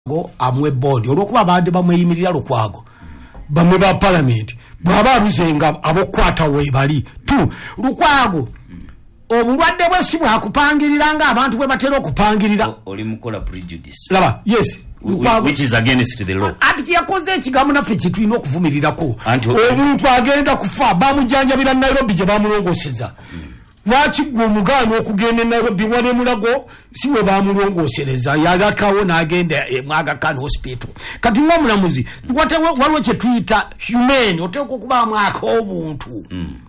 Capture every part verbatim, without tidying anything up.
go amwe board olwokuba abadde bamweyimirira Lukwago bamwe ba parliament bwaba abuzenga abokwata we bali tu Lukwago obulwadde bwe si bwakupangirira nga abantu bwe batera okupangirira oli mukola prejudice laba yes which is against the law ati yakoze ekigambo naffe kitulina okuvumirirako omuntu agenda kufa bamujanjabira Nairobi gye bamulongoseza lwaki gwe omugano okugenda Nairobi wane mulago siwe bamulongosereza yalakawo n'agenda Aga Khan hospital kati nga mulamuzi waliwo kye tuyita humane oteeka okuba mwaka obuntu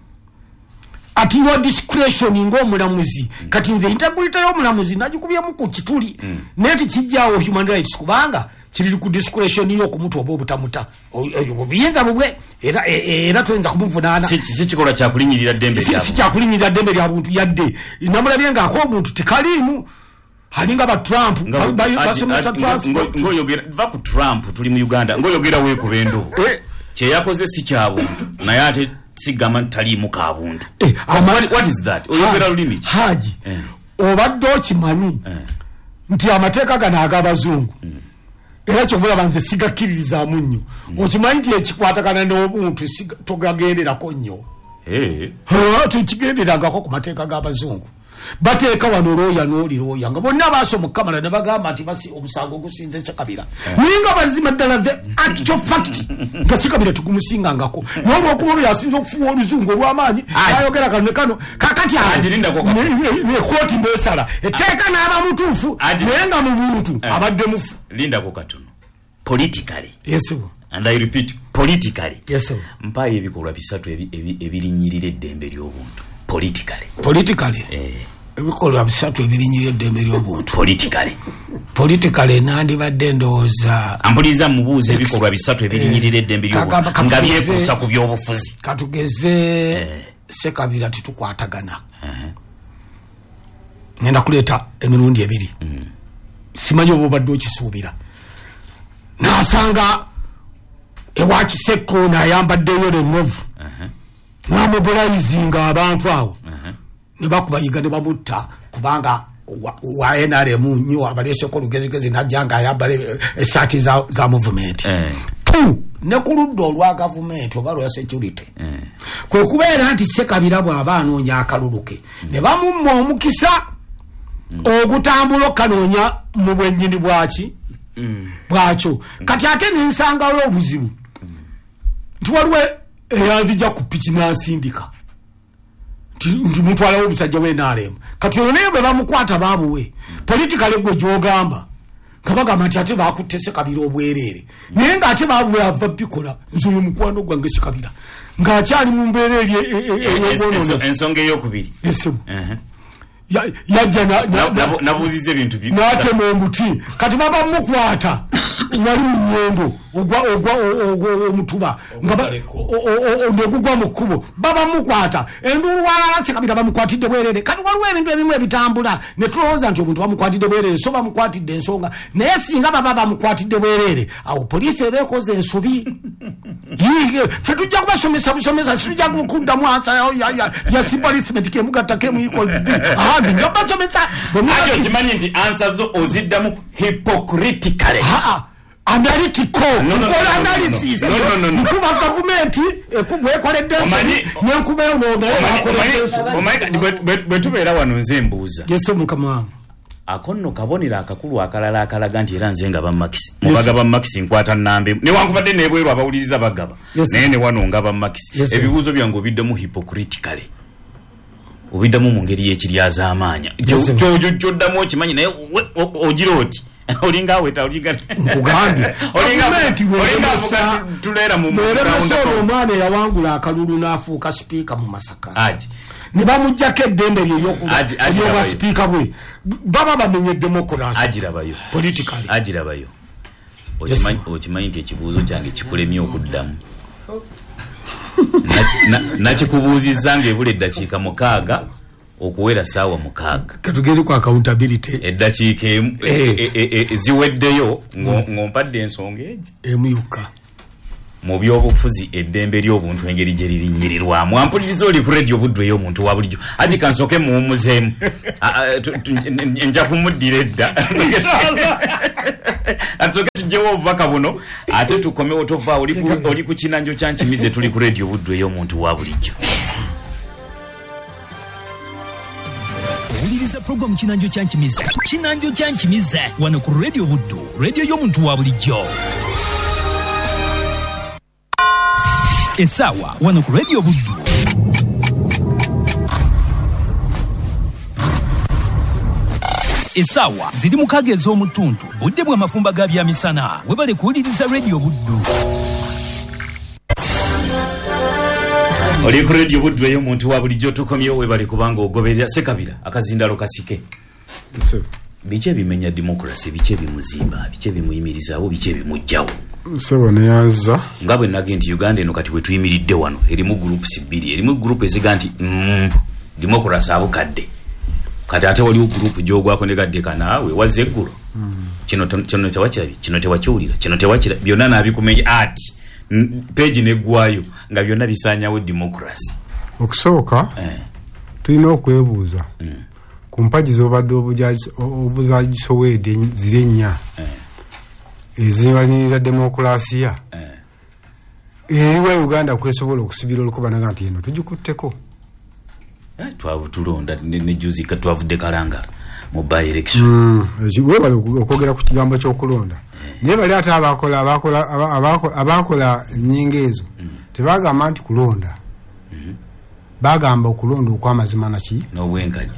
ati your discretion ng'omulamuzi kati nze integrity y'omulamuzi nagikubyemu ku kituli naye tikijjaawo human rights kubanga kiri ku discretion yo kumutu obo butamuta obuyinza bubwe era era tuenza kumuvunaana si kikola kya kulinyirira ddembe lyabo si kya kulinyirira ddembe lya buntu yadde namulabye nga ako omuntu tekalimu halinga ba Trump basomesa Trump ngoyogera va ku Trump tuli mu Uganda ngoyogera we ku bendo kye yakoze si kya buntu naye ate sigama tali mu ka buntu what is that oyogera lulimi haji obadde okimanyi nti amateeka gano ag'abazungu era kyovula banze sigakiririza munnyo okimanyi nti ekikwatagana n'obuntu togagenderako nnyo tukigenderangako ku mateeka g'abazungu bateeka wano looya n'oli looya nga bonna baasoma kamala ne bagamba nti basi omusango ogusinze Ssekabira naye nga bazima ddala the actual fact nga Ssekabira tugumusiingangako n'olwokuba olwo yasinza okufuwa oluzungu olw'amaanyi ayogera kano ne kano kakati ekooti n'esala etteeka n'aba mutuufu naye nga mu buntu abadde mufu lindako katono politically yes and I repeat politically yes mpaye ebikolwa bisatu ebirinyirira eddembe ly'obuntu politically politically eh ebikolwa bisatu ebirinyirira eddembe ly'obuntu politically politically nandi badde ndowooza ampuliza mubuuza ebikolwa bisatu ebirinyirira eddembe ly'obuntu nga byekuusa ku by'obufuzi katugeze Ssekabira titukwatagana ngenda kuleeta emirundi ebiri simanyi oba obadde okisuubira n'asanga ewa Kiseko n'ayambaddeyo Renove n'amobilizinga abantu awo ne bakubayiga ne bamutta kubanga wa N R M nnyo abaleeseko olugezigezi najja nga ayambala esaati za, za movement tu ne ku ludda olwa gavumenti oba lwa security kwe kubeera nti Ssekabira bw'aba anoonya akaluluke ne bamumma omukisa ogutambula okanoonya mu bwennyini bwaki bwakyo kati ate nensangawo obuzibu nti waliwo eyanzija ku piki n'asindika nti mutwalawo omusajja w'N R M kati oyo naye bwe bamukwata baabuwe politikale gwe gy'ogamba nga bagamba nti ate baakutte Ssekabira obwereere naye ng'ate baabuwe ava bikola nze oyo mukwano gwange Ssekabira ng'akyali mu mbeera eri ensonga ey'okubiri esimu yajja nabuuziza ebintu n'atema omuti kati baba mukwata wali mu nnyendo ogwa omutuba ng'ogugwa mu kkubo baba mukwata enduulu walala Ssekabira bamukwatidde bwereere kati waliwo ebintu ebimu ebitambula ne tulowooza nti omuntu bamukwatidde bwereere so bamukwatidde ensonga naye singa baba bamukwatidde bwereere awo poliisi eba ekoze ensobi ffe tujja kubasomesa busomesa situjja kuddamu ansa ya simplacement kemugattako emuyiko nze nja basomesa ajo kimanyi nti ansa zo oziddamu hypocritically analytical nkola analysis nkuba gavumenti ekubwekoledde nenkuba bwe tubeera wano nze mbuuza yesu mukama wange akonno kabonera akakulu akalala akalaga nti era nze nga bamakisi mubaga bamakisi nkwata nnambe newankubadde nebweru abawuliriza bagaba naye ne wano nga bamakisi ebibuuzo byange obiddemu hypocritically obiddamu mu ngeri y'ekiryaza amaanya kyoddamu okimanyi naye ogira oti olinga aweta olinga nkugambye olinga tuleera mu omwana eyawangula akalulu n'afuuka sipiika mu Masaka aji ne bamuggyako eddembe lye ery'obwa sipiika bwe baba bamenye demokrasi agirabayo politically agirabayo okimanyi nti ekibuuzo kyange kikulemye okuddamu nakikubuuzizza ng'ebula eddakiika mukaaga okuwera saawa mukaaga katugeri ku accountability eddakiika ziweddeyo ng'ompadde ensonga egi emuyuka mu byobufuzi eddembe ly'obuntu engeri gye lirinyirirwamu. Ampuliriza oli ku radio Buddu ey'omuntu wa bulijjo. Ati kansoke muwumuzeemu. Nja kumuddira edda. Ansoke tujjewo obubaka buno ate tukomewo tova oli ku kinanjo kya Nkimize tuli ku radio Buddu ey'omuntu wa bulijjo. Uliriza program Kinanjo kya Nkimize. Kinanjo kya Nkimize wano ku radio Buddu, radio y'omuntu wa bulijjo. Esawa wano ku radio Buddu. Esawa ziri mu kage ez'omutuntu budde bwa mafumba ga byamisana webale kuwuliriza radio Buddu. Oli ku radio Buddu ey'omuntu wa bulijjo tukomyewo webale kubanga ogoberera Ssekabira akazindalo kasike. Biche bimenya demokrasi, biche bimuzimba, biche bimuyimirizaawo, biche bimujjawo. Sebo ne yaza ngabwe nagenti Uganda eno kati we tuyimiridde wano erimu groups bbiri erimu group eziganti mm, demokrasi abukadde kati ate wali group jogwako ne gadde kanaawe wazeggulo mm. kino kino tewakirabi kino tewakiwulira kino tewakira byonna nabikumenya ati page neggwayo nga byonna bisanyawo demokrasi okusooka eh. tulina okwebuuza mm. ku mpaji z'obadde obuzaji Soweto ziri nnya eh. eziwaniriza demokrasiya eh ewa Uganda kwesobola okusibira olukubana nti eno tujikutteko eh twavu tulonda ne juzi ka twavudde kalanga mu by election mm ejiwe bali okogera ku kigambo ky'okulonda naye bali ate abakola abakola abakola nyingezo mm. tebagamba nti kulonda mm-hmm. bagamba okulonda okwamazima naki n'obwenkanya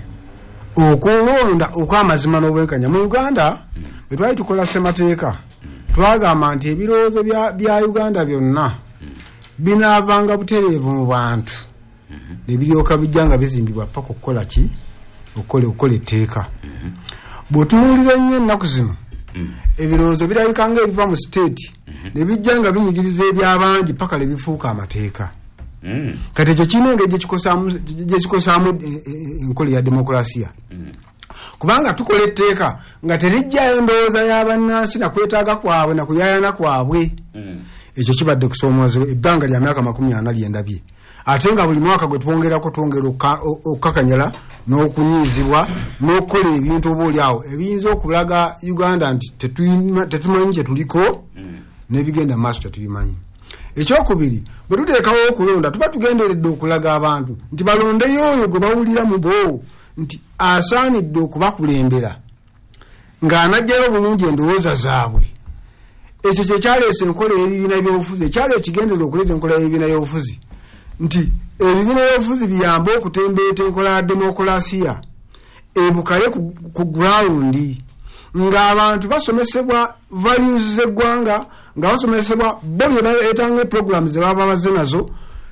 okulonda okwamazima n'obwenkanya mu Uganda mm. bwe twali tukola semateeka twagamba nti ebirowoozo bya bya Uganda byonna binaavanga butereevu mu bantu ne biryoka bijjanga bizimbibwa paka okukola ki okukola okukola etteeka bw'otunuulira nnyo ennaku zino ebirowoozo birabika nga ebiva mu state ne bijjanga binyigiriza ebyabangi paka ne bifuuka amateeka kati ekyo kirina engeri gye kikosaamu enkola ya demokrasiya kubanga tukola etteeka nga terijjayo endowooza y'abannansi na kwetaaga kwabwe na kuyayana kwabwe ekyo kibadde kusoomoozebwa ebbanga lya myaka makumi ana lyendabye ate nga buli mwaka gwe twongerako twongera okukakanyala n'okunyiizibwa n'okukola ebintu obaoliawo ebiyinza okulaga Uganda nti tetumanyi kye tuliko n'ebigenda maaso tetubimanyi. Ekyokubiri bwe tuteekawo okulonda tuba tugenderedde okulaga abantu nti balondeyo oyo gwe bawulira mu bo nti asaanidde okubakulembera ng'anajjayo bulungi endowooza zaabwe. Ekyo kye kyaleese enkola y'ebibiina by'obufuzi ekyali ekigenderera okuleeta enkola y'ebibiina by'obufuzi nti ebibiina by'obufuzi biyambe okutembeeta enkola ya demokrasiya ebukale ku gurawundi ng'abantu basomesebwa values z'eggwanga nga basomesebwa bo bye baleetanga programs ze baba baze nazo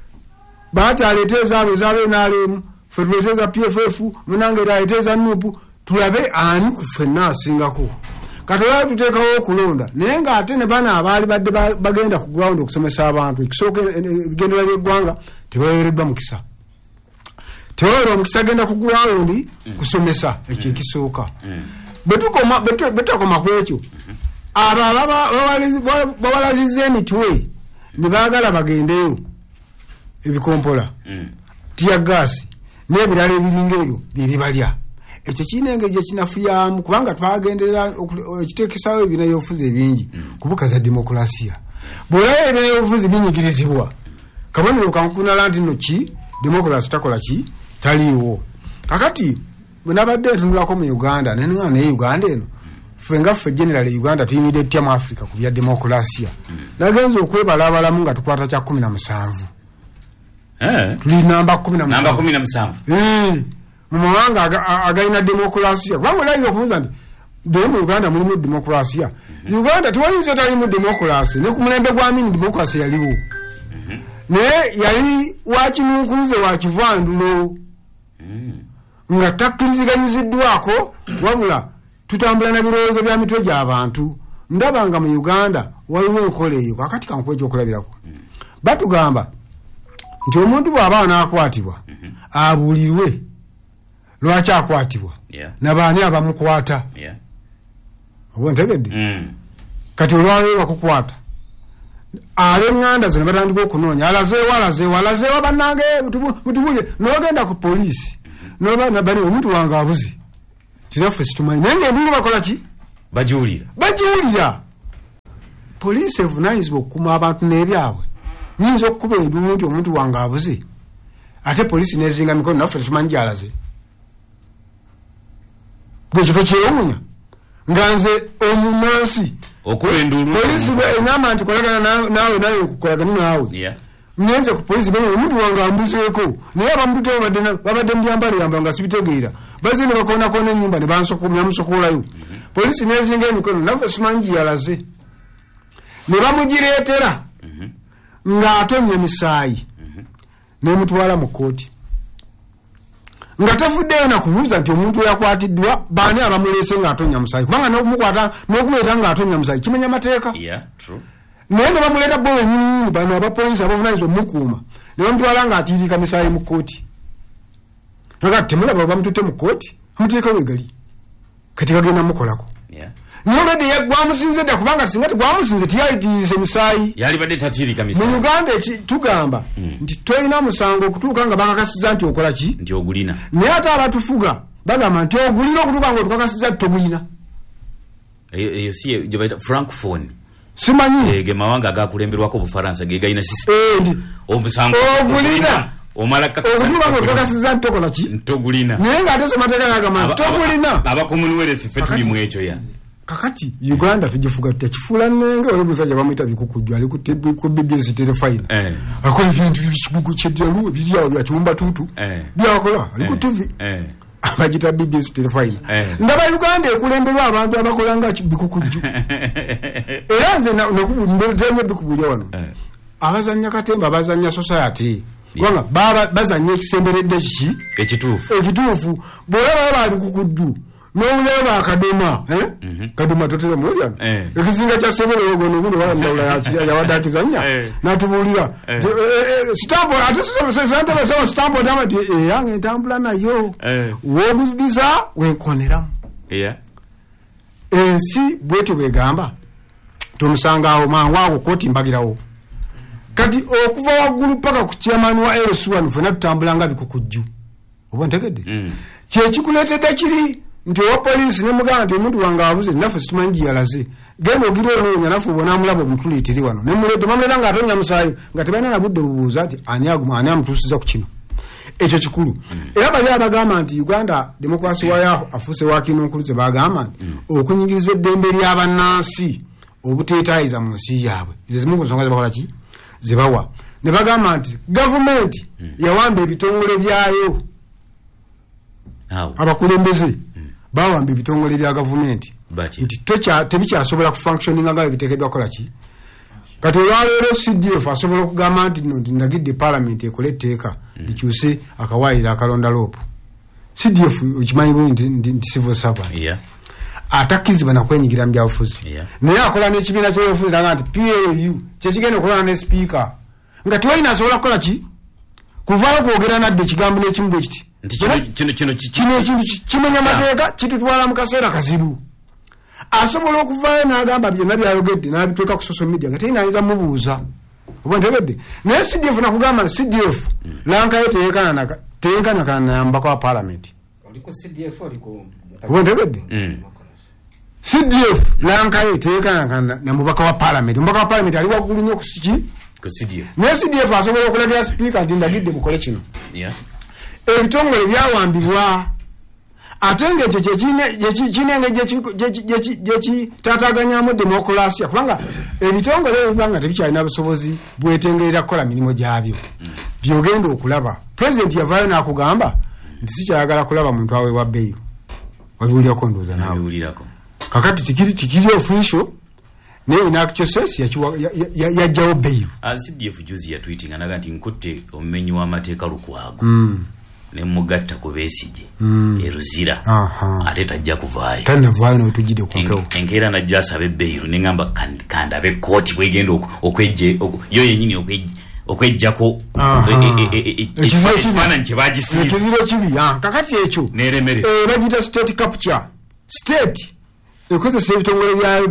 baataleeta ezaabwe ezaba N R M ffe tuleeteeza P F F munange aleeteeza N U P tulabe ani ku ffenna asingako kati olaba tuteekawo okulonda naye ng'ate ne bana abaali badde bagenda ku ground okusomesa abantu ekisooka ebigendera by'eggwanga tebaweereddwa mukisa tebaweerwa mukisa agenda ku ground kusomesa ekyo ekisooka betukoma betukoma ku ekyo abo babalazizza emitwe ne baagala bagendeyo ebikompola tiya gaasi n'ebirala ebiringa ebyo bye bibalya ekyo kirina engeri gye kinafuyamu kubanga twagenderera ekiteekesawo ebibiina by'obufuzi ebingi kubukaza demokrasiya bw'olaba ebibiina by'obufuzi binyigirizibwa kabonero kankunala nti nno ki demokrasi takola ki taliiwo kakati bwe nabadde ntunulako mu Uganda nenga naye Uganda eno ffe nga ffe general Uganda tuyimidde tutya mu Africa ku bya demokrasiya nagenza okwebala abalamu nga tukwata kya kumi na musanvu eh tuli namba kumi na musanvu namba kumi na musanvu eh mu mawanga agayina demokrasiya kubanga olaiza okubuuza nti dde mu Uganda mulimu demokrasiya Uganda tuwalize talimu demokrasi ne ku mulembe gwa mini demokrasi yaliwo naye yali wakinunkuluze wakivandulo nga takkiriziganyiziddwako wabula tutambula na birowoozo bya mitwe gy'abantu ndabanga mu Uganda waliwo enkola eyo kakati kankuwa ekyokulabirako batugamba nti omuntu bw'aba anaakwatibwa abulirwe lwaki akwatibwa nabaani abamukwata oba ntegedde kati olwawe bakukwata alenganda zino batandika okunonya alazeewa alazeewa alazeewa bannange mutubulye nogenda ku poliisi noba nabani omuntu wange abuzi tinaffe situmanyi naye ngaendulu bakola ki bajiwulira bajiwulira poliisi evunanyizibwa okukuma abantu n'ebyabwe nyinza okukuba endulu nti omuntu wange abuze ate poliisi nezinga mikono naffe tetumanyi gyalaze gekyo tokyewuunya nga nze omunansi okuba endulu poliisi eŋamba nti kolagana naawe naye nkukolagana naawe ngenze ku poliisi bane omuntu wange ambuzeeko naye abamututo babadde mubyambalo yamba nga sibitegeera baze ne bakoonakona ennyumba ne bamusokolayo poliisi nezinga emikono naffe simanyi gyalaze ne bamugireetera ng'atonnya misaayi nemutwala mu kooti nga tafuddeyo nakubuuza nti omuntu yakwatiddwa baani abamuleese ng'atonnya musaayi kubanga n'okumukwata n'okumuleeta ng'atonnya musaayi kimenya mateeka naye ne bamuleeta bo wenyininyini bano abapoliisi abavunanyizibwa omukuuma ne bamutwala ng'atiiriika misaayi mu kooti nakati temulaba bamututte mu kooti amuteeka wegali kati kagenda mukolako noledi gwamusinze dda kubanga singa tegwamusinze tiyayitiise misaayi yalibadde tatiirika misaayi mu uganda tugamba mm. nti toyina musango okutuuka nga bakakasiza nti okola ki nti ogulina naye ate abatufuga bagamba nti ogulina okutuuka nga otukakasiza nti togulina eyo si gyebaita francophone simanyi ge mawanga agakulemberwako obufaransa ge galina system omusango ogulina omala okutuuka nga otukakasiza nti tokola ki togulina naye ng'ate semateeka gagamba nti togulina abakomuniwerethi fe tuli mu ekyo ya kakati Uganda tujifuga tutakifula nenge wale musajja bamuyita bikukujja ali ku B B S telefine eh akola ebintu bishikugu kyeddalu biri awo byachumba tutu eh byakola ali ku T V eh abajita B B S telefine eh. ndaba Uganda ekulemberwa abantu abakola nga bikukujju era nze nakubudde bikubulya wano eh. abazanya katemba abazanya society wanga baba bazanya ekisemberedde ki ekituufu ekituufu bora baba ali kukujju n'oleba akadoma eh mm -hmm. kadoma totera mulya eh. ekizinga kya sebele ogono guno wa ndawula ya yawadakizanya eh. natubulira eh. eh, eh, stampo atuso sesante basaba stampo dama ti eh yange ntambula nayo eh. wobuziza wenkoneramu yeah ensi bwetu begamba tumusanga awo mangwago koti mbagirawo kati okuva waggulu paka ku chairman wa L S one fena tutambulanga bikukujju obontegedde mm. kye kikuletedde kiri nti wa poliisi ne muganda nti omuntu wange abuze naffe situmanyi yalaze genda ogira onoonya naffe obona amulaba omutuleeteri wano ne muleta bamuleta ng'atonya musaayi nga tebalina na budde bubuuza nti ani aguma ani amutuusiza ku kino ekyo kikulu era bali abagamba nti Uganda demokrasi wayo afuuse wakinoonkuluze bagamba nti okunyigiriza eddembe ly'abannansi obuteetaayiza mu nsi yaabwe ze zimu ku nsonga zebakola ki zebawa ne bagamba nti gavumenti yawamba ebitongole byayo abakulembeze bawamba ebitongole bya gavumenti nti tocha tebikyasobola kufunctioninga nga biteekeddwa kola ki kati olwaleero C D F asobola okugamba nti no ndagidde parliament ekole etteeka likyuse akawaayira akalonda loopu C D F okimanyi nti civil servant atakkizibwa nakwenyigira mu byabufuzi naye akola n'ekibiina ky'ebyobufuzi naga nti P A U kyekigenda okulwana ne speaker nga tiwalina asobola kukola ki kuvaayo kwogera nadde ekigambo n'ekimu bwe kiti kino kino kino ekintu kimenya mateeka kitutwala mu kaseera kazibu asobola okuvaayo n'agamba byonna byayogedde n'abiteeka ku social media nga teyinayinza mubuuza oba ntegedde naye C D F nakugamba C D F lankayo teyenkanakana nayambako wa parliament oba ntegedde C D F lankayo teyenkanakana namubaka wa parliament omubaka wa parliament ali waggulu nnyo ku ki naye C D F asobola okulagira speaker nti ndagidde mukole kino ebitongole byawambibwa ate ng'ekyo kinenge gyekitataganyamu demokulasiya kubanga ebitongole ebibanga tebikyalina busobozi bwetengerera kukola mirimu gyabyo byogenda okulaba pulezidenti yavaayo n'akugamba nti sikyayagala kulaba muntu aweebwa bbeeyo wabiwulirako ndowooza naawe kakati tikiri official naye inakikyosesi yajjawo bbeeyo C D F juzi yatwitinga naga nti nkutte omumenyi w'amateeka Lukwago ne mugatta ku Besigye eruzira ate tajja kuvaayo tanavaayo n'otujjide kumpewo enkeera najja asabe bbeeyo ne ngamba kandabe kooti bwegenda okwejje yo yennyini okwejjako ekifaananyi kye bagisiiza ekiziro kibi kakati ekyo n'eremere bagita state capture state ekozesa ebitongole byayo biri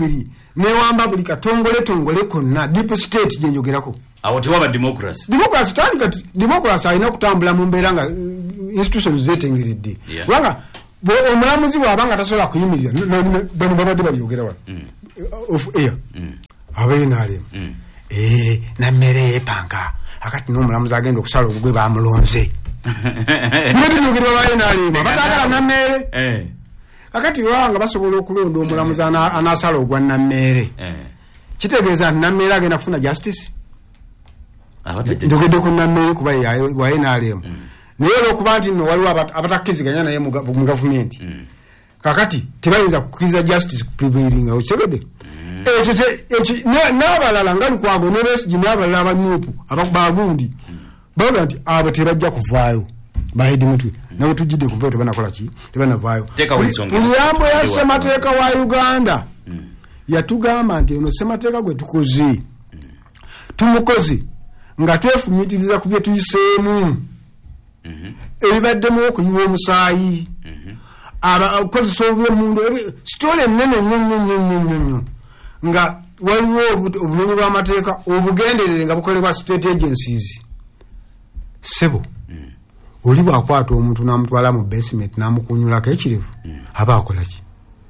newamba buli katongole tongole konna deep state gyenjogerako awo tewaba democracy democracy tali kati democracy alina kutambula mu mbeera nga institutions zetengeredde kubanga omulamuzi bw'abanga tasobola kuyimirira bano babadde babyogera wano of air abainaalemu nammere epanga akati n'omulamuzi agenda okusala obugwe bamulonze bibabiryogerwa bainaalemu abatagala nammere akati wanga basobola okulonda omulamuzi anasala ogwa nammere kitegeeza nti nammere agenda kufuna justice ndogedde ku nammere kuba wainaalemu naye olwokuba nti nno waliwo abatakkiziganya naye mu gavumenti kakati tebayinza kukkiriza justice prevailing okitegedde ekyo n'abalala nga Lukwago ne Besigye n'abalala abanuupu bagundi baga nti abo tebajja kuvaayo bahedi mutwe nawe tujjidde ku mpewo tebanakola ki tebanavaayo puliyambo ya ssemateeka wa Uganda yatugamba nti eno ssemateeka gwe tukoze tumukoze nga twefumitiriza ku bye tuyiseemu ebibaddemu okuyiwa omusaayi abakozesa obwemundu sitole ennene nnyo nga waliwo obumenyi bw'amateeka obugenderere nga bukolebwa state agencies sebo oli bwakwata omuntu n'amutwala mu basement n'amukunyulako ekirevu aba akola ki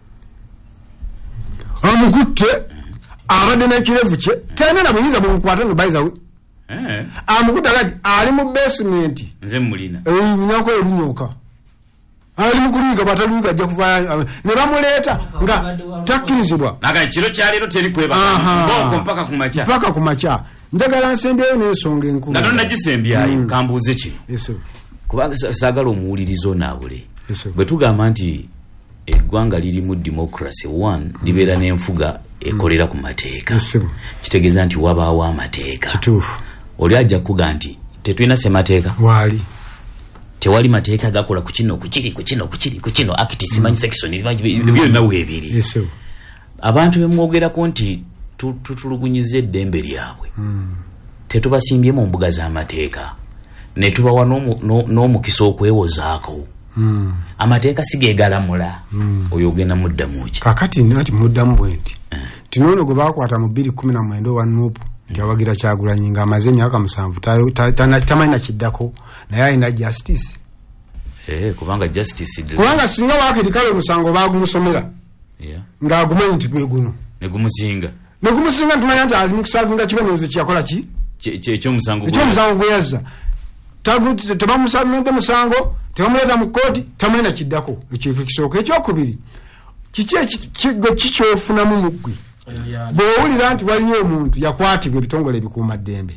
amukutte abadde n'ekirevu kye tena na buyinza bumukwata no bayiza amukutte kati ali mu basement nze mulina nyako ebinyoka ali mukuluyiga bataluyiga ajja kuvaayo ne bamuleeta nga takkirizibwa naga kiro kyalero teri kweba mboko mpaka kumacha mpaka kumacha njagala nsembyeyo n'ensonga enkulu nga tonna gisembyayo kambuuze kino kubanga saagala omuwulirizo naabule bwe tugamba nti eggwanga liri mu democracy one libeera n'enfuga ekolera ku mateeka kitegeeza nti wabaawo amateeka kituufu oli ajja kuga nti tetulina semateeka waali tewali mateeka gakola ku kino ku kiri ku kino ku kiri ku kino act simanyi section byonna weebiri abantu bemwogerako nti tutulugunyiza eddembe lyabwe tetubasimbye mu mbuga z'amateeka ne tubawa n'omukisa okwewozaako amateeka sigeegalamula oyo ogenda muddamu ki kakati nati muddamu bwenti tinono gwe bakwata mu bbiri kumi na mwenda owa nuupu nti awagira Kyagulanyi ng'amaze emyaka musanvu tamanyi nakiddako naye alina justice kubanga justice kubanga singa waakirikale omusango baagumusomera ng'agumanyi nti gwe guno negumusinga negumusinga ntumanya nti azimukusalvinga kibonerezo kyakola ki ekyomusango gwe yazza tebamusalvinga musango tebamuleeta mu kooti tamanyi nakiddako ekyo ekisooka ekyokubiri kiki gwe kikyofunamu mu ggwe bw'owulira nti waliyo omuntu yakwatibwa ebitongole ebikuuma ddembe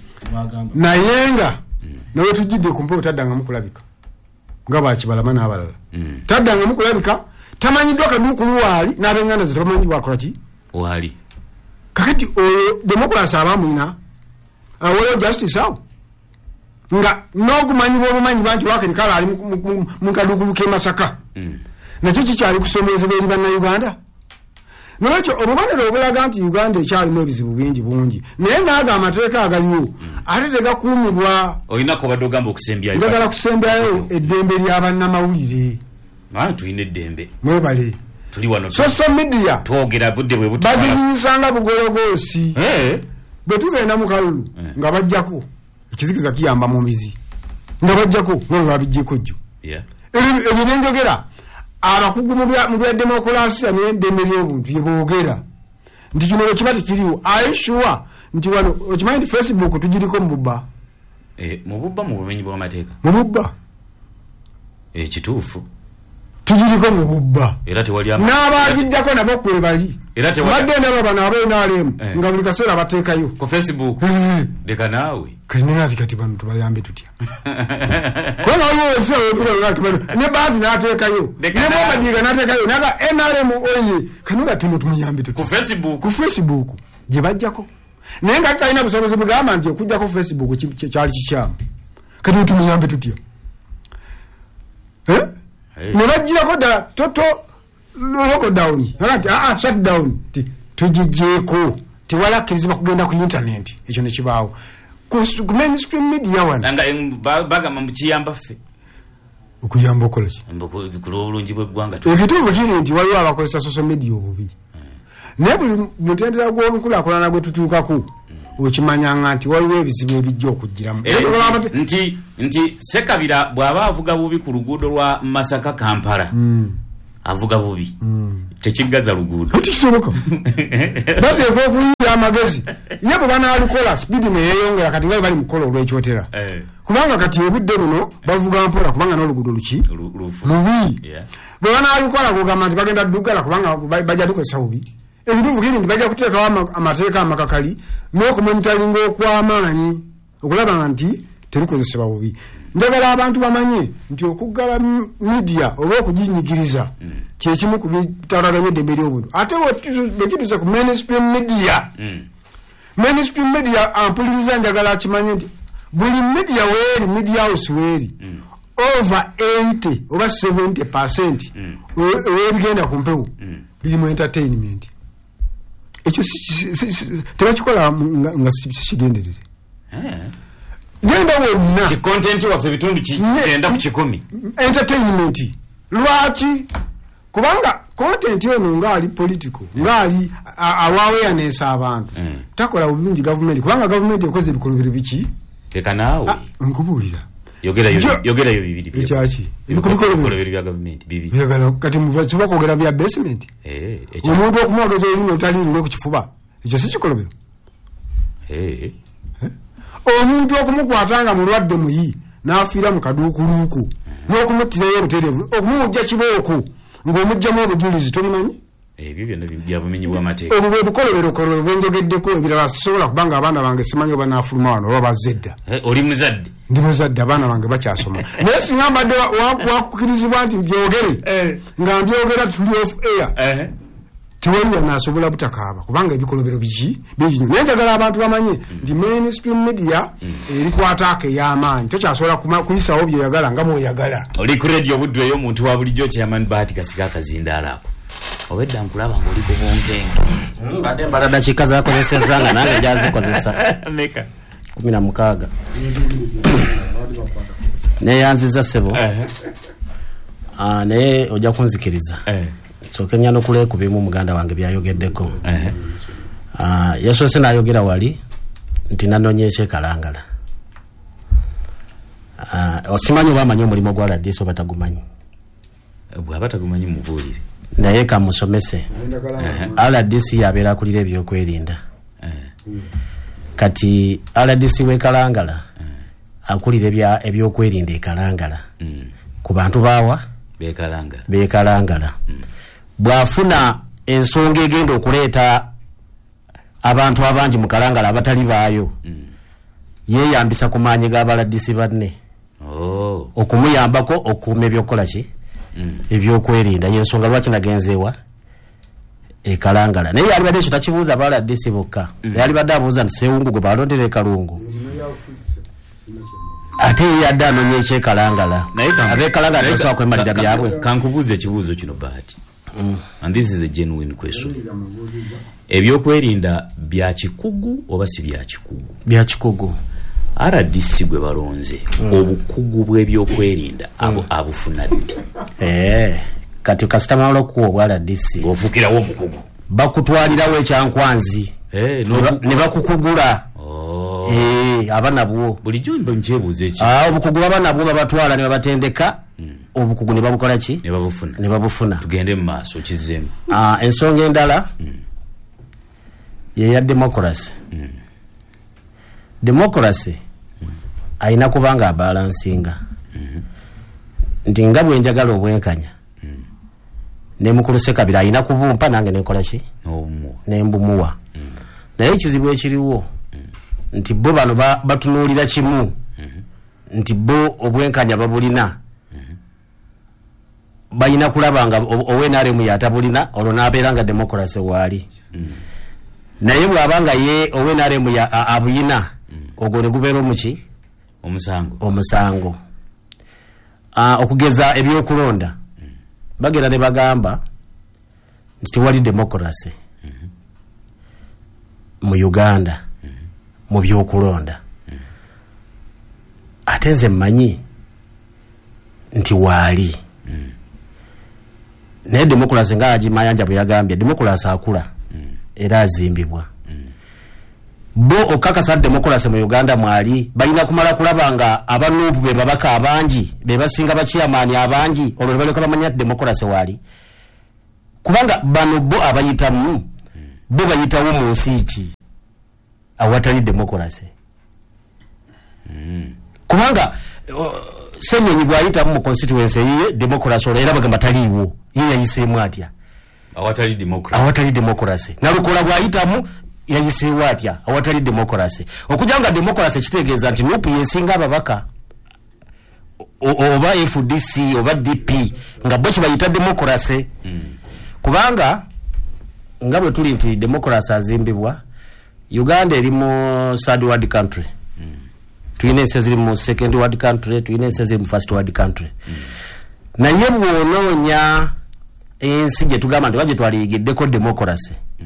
naye nga nawe tujjidde ku mpewo taddangamu kulabika nga bwakibalama n'abalala taddangamu kulabika tamanyiddwa kaduukulu waali n'abenganda ze tabamanyi bwakola ki waali kakati oyo demokrasi abamwina waliwo justice awo nga n'ogumanyi bw'obumanyi banti wakerikala ali mu kaduukulu k'e Masaka nakyo kikyali kusomezebwa eri bannayuganda nolwekyo obubonero obulaga nti Uganda ekyalimu ebizibu bingi bungi naye naaga amateeka agaliwo ate tegakuumibwa olinako badde ogamba okusembyayo njagala kusembyayo eddembe ly'abannamawulire maa tulina eddembe mwebale tuli wano social media twogera budde bwe butu bagiyinyisanga bugologoosi bwe tugenda mu kalulu nga bajjako ekizikiza kiyamba mu mizi nga bajjako nga babijjeko jjo ebyo byenjogera abakugu mu bya demokrasiya n'eddembe ly'obuntu bye boogera nti kino bwe kiba tekiriwo ayishuwa nti wano okimanyi nti Facebook tugiriko mu bubba mu bubba mu bumenyi bw'amateeka mu bubba ekituufu tugiriko mu bubba era tewali n'abagijjako nabo kwebali badde ndaba bano abeenaalemu nga buli kaseera bateekayo ku Facebook leka naawe kalinena ati kati bano tubayambe tutya kubanga waliwo ensi ne baati n'ateekayo ne Mobadiga n'ateekayo naga N R M oye kanuga tuno tumuyambe tutya ku Facebook ku Facebook gye bajjako naye nga tutalina busobozi bugamba nti okujjako Facebook kyali kikyamu kati tumuyambe tutya ne bajjirako ddala toto lockdown ati aa shutdown tugijjeeko tewalakkirizibwa kugenda ku internet ekyo nekibaawo ku mainstream media wana bagamba mukiyamba ffe okuyamba okola ki kulwa obulungi bw'eggwanga ekituufu kiri nti waliwo abakozesa social media obubi naye buli mutendera gw'enkulakulana gwe tutuukako okimanyanga nti waliwo ebizibu ebijja okugiramu nti nti Ssekabira bw'aba avuga bubi ku luguudo lwa Masaka Kampala avuga bubi tekiggaza luguudo tekisoboka bateekwa okuyingira amagezi ye bwe banaalikola speedi neyeeyongera kati nga bali mu kukola olw'ekyotera kubanga kati obudde buno bavuga mpola kubanga n'oluguudo luki lubi bwe banaalikola kugamba nti bagenda ddugala kubanga bajja dukozesa bubi ebituufu kiri nti bajja kuteekawo amateeka amakakali n'okumonitalinga okw'amaanyi okulaba nti terukozesebwa bubi. Njagala abantu bamanye nti okuggala media oba okuginyigiriza kyekimu ku bitalaganya eddembe ly'obuntu ate bwekituuse ku mainstream media mainstream media ampuliriza njagala akimanye nti buli media weeri media house weeri over eighty oba seventy percent owebigenda ku mpewo biri mu entertainment. Ekyo tebakikola nga sikigenderere genda wonna ki content waffe bitundu kikyenda ku kikumi entertainment. Lwaki? Kubanga content yono ngali political ngali awareness abantu takola bulungi government kubanga government ekoze ebikolobero biki leka naawe nkubulira yogera yogera yo bibiri ekyaki ebikolobero bya government bibiri yagala kati muvaziva kwogera bya basement eh omuntu okumwogeza olino otali lwe ku kifuba ekyo si kikolobero eh omuntu okumukwatanga mulwadde muyi n'afiira mu kaduukuluuku n'okumuttirayo obutereevu okumujja kibooko ng'omugjamu obujulizi tolimanyi ebyo byonna bya bumenyi bw'amateeka obwo bwe bukolobero kolobero bwenjogeddeko ebirala sisobola kubanga abaana bange simanyi oba naafuluma wano oba bazedda oli muzadde ndi muzadde abaana bange bakyasoma naye singa mbadde wakukirizibwa nti mbyogere nga mbyogera tuli off air tewaliwo naasobola butakaaba kubanga ebikolobero biki binyo. Naye njagala abantu bamanye nti mainstream media erikwataako ey'amaanyi tokyasobola kuyisawo byoyagala nga mwoyagala. Oli ku radio Buddu ey'omuntu wa bulijjo Chairman Bahati Kasika Kazindaala ako obedda nkulaba ng'oli ku bunkenke mbadde mbala dakiika zakozesezza nga nange gyazikozesa meka kumi na mukaaga neyanziza ssebo naye ojja kunzikiriza soke nyano kule kubimu muganda wange byayogeddeko eh ah yeso sena ayogera wali nti nanonyeshe kalangala ah osimanyo bamanyo mulimo gwa radiso batagumanyi bwa batagumanyi mubulire naye kamusomese ala disi yabera kulire ebyo kwerinda kati ala disi we kalangala akulire bya ebyo kwerinda ekalangala ku bantu bawa be kalangala be kalangala bwafuna ensonga egenda okuleeta abantu abangi mu kalangala abatali baayo yeeyambisa ku maanyi g'abaladisi banne okumuyambako okuuma ebyokukola ki ebyokwerinda yensonga lwaki nagenzeewa ekalangala naye yalibadde ekyo takibuuza abaladisi bokka yalibadde abuuza nti sewungu gwe balondera ekalungu ate yadde anoonya ekyekalangala abekalangala tebasobola kwemalira byabwe. Kankubuuza ekibuuzo kino Bahati. Mm. And this is a genuine question. Ebyokwerinda bya kikugu oba si bya kikugu? Bya kikugu. R D C gwe balonze mm. obukugu bw'ebyokwerinda abo mm. abufuna ddi? Eh, kati customer olokwo bwa R D C. Ofukirawo omukugu. Bakutwalirawo ekyankwanzi. Eh, no ne bakukugula. Oh. Eh, abana bwo. Bulijjo mbe nchebuze eki. Ah, obukugu abana bwo babatwala ne babatendeka. Mm. Obukugu ne babukola ki? Ne babufuna. Ne babufuna. Tugende mu maaso kizemu. Ah, ensonga endala. Mm. Ye ya democracy. Mm. Democracy mm. aina kubanga abalansinga. Mm-hmm. Nti nga bwe njagala obwenkanya. Mm. Ne mukulu Ssekabira aina kubumpa nange nekola ki? Omu. Ne mbumuwa. Mm. Naye ekizibu ekiriwo mm. nti bo bano ba, batunuulira kimu. Mm-hmm. Nti bo obwenkanya babulina. Bayina kulabanga owenare mu yatabulina olwo nabeeranga democracy wali mm. naye bwabanga ye owenare mu ya abuyina mm. ogwo ne gubeera omuki omusango omusango ah okugeza ebyokulonda mm. bagera ne bagamba nti wali democracy mm -hmm. mu Uganda mm -hmm. mu byokulonda mm. atenze mmanyi nti wali mm. ne democracy nga aji mayanja bwe yagambye democracy akula mm. era azimbibwa bo okakasa democracy mu Uganda mwali balina kumala kulaba nga abanupu be babaka abangi be basinga bachairman abangi olwo baleka bamanya democracy wali kubanga bano bo abayitamu bo bayitawo mu nsi ki awatali democracy mm. kubanga uh, senyonyi bwayitamu mu constituency ye democracy olwo era bagamba taliwo ye yayisemu atya awatali democracy awatali democracy nalukola bwayitamu yayiseewo atya awatali democracy okujanga democracy kitegeeza nti nupu yesinga ababaka oba F D C oba D P nga bwe kibayita democracy mm. kubanga nga bwe tuli nti democracy azimbibwa Uganda eri mu third world country mm. tuyina ensi ziri mu second world country tuyina ensi ziri mu first world country mm. naye bw'onoonya ensi gye tugamba nti waje twaliyigiddeko democracy mm.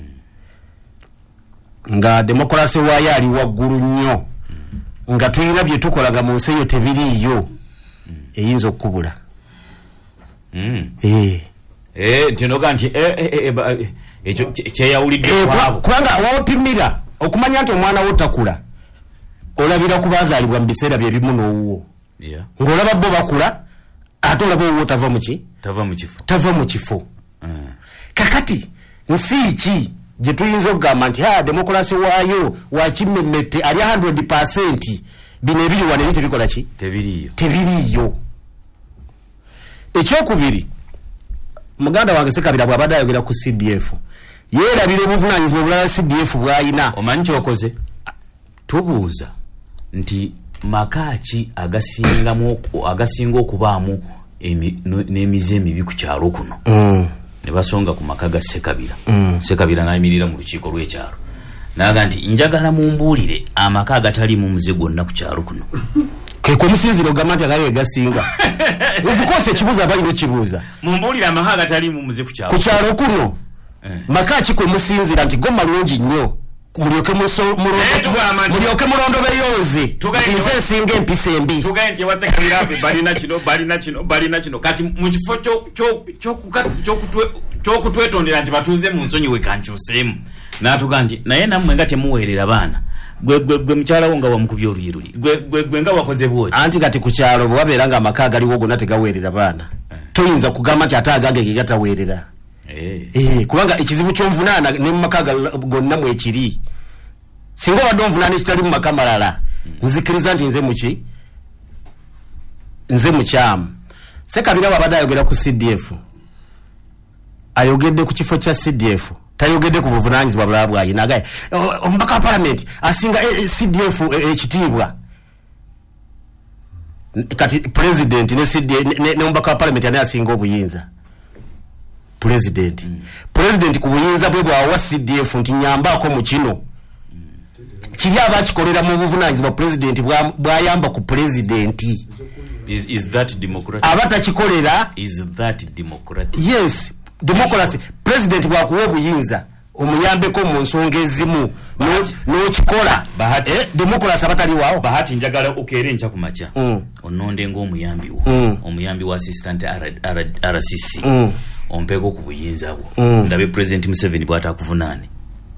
nga democracy wayo ali waggulu nnyo mm. nga tuyina bye tukolaga mu nsi eyo tebiriiyo mm. eyinza okukubula mm. eh eh ntinoga nti eh ekyo kyeyawulidde kwabo kubanga wawapimira okumanya nti omwana wo takula olabira kubazaalibwa mu biseera bye bimu n'owuwo yeah. ng'olaba bo bakula ate olaba owuwo tava mu ki tava mu kifo tava mu kifo uh. kakati nsi ki gye tuyinza okugamba nti ha democracy waayo wakimmemmette ali one hundred percent bino ebiri wano ebyo tebikola ki tebiriiyo tebiriiyo ekyokubiri muganda wange Sekabira bw'abadde ayogera ku C D F yeerabira obuvunaanyizibwa obulala C D F bw'ayina omanyi kyokoze tubuuza nti makaaki agasingamu agasinga okubaamu n'emize emibi ku kyalo kuno mm. ne basonga ku maka ga Sekabira mm. Sekabira n'ayimirira mu lukiiko lw'ekyalo naga nti njagala mumbuulire amaka agatali mu muze gwonna ku kyalo kuno ke kumusinziro gamati agali gasinga of course ekibuza abalino kibuza mumbuulire amaka agatali mu muze ku kyalo ku kyalo kuno eh. makaaki kwe musinzira nti goma lungi nnyo mulyoke muso mulyoke mulondo beyoze nze singa empisa embi tugaye nti watekabira ape balina kino balina kino balina kino kati mu kifo kyo kyo kyo kutwetondera nti batuze mu nsonyi we kankyuseemu n'atuga nti naye nammwe nga temuweerera baana gwe gwe gwe mkyala wo nga wamukubye oluyiruli gwe gwe gwe nga wakoze bwoti anti kati ku kyalo bwe wabeera nga amaka agaliwo gonna tegaweerera baana eh. toyinza kugamba nti ate agange ge gataweerera eh. eh, kubanga ekizibu ky'onvunaana ne mu maka gonna mwe kiri singa obadde onvunaana ekitali mu maka malala mm. nzikiriza nti nze muki nze mukyamu Sekabira bw'abadde ayogera ku C D F ayogedde ku kifo kya C D F tayogedde ku buvunaanyizibwa bulala bwayina agaye omubaka wa parliament asinga C D F ekitiibwa kati president ne C D ne omubaka wa parliament ani asinga obuyinza president mm. president ku buyinza bwe bwawa C D F nti nyambako mu kino mm. kiri abakikolera mu buvunaanyizibwa president bwayamba ku president is, is that democratic abatakikolera is that democratic yes democracy president bwakuwa obuyinza omuyambeko mu nsonga ezimu n'okikola bahati eh, democracy abatali waawo bahati njagala okeere ncha ku makya mm. ononde ng'omuyambi wo mm. omuyambi wa assistant R C C mm. ompeko ku buyinza bwo mm. ndabe president Museveni bw'atakuvunaane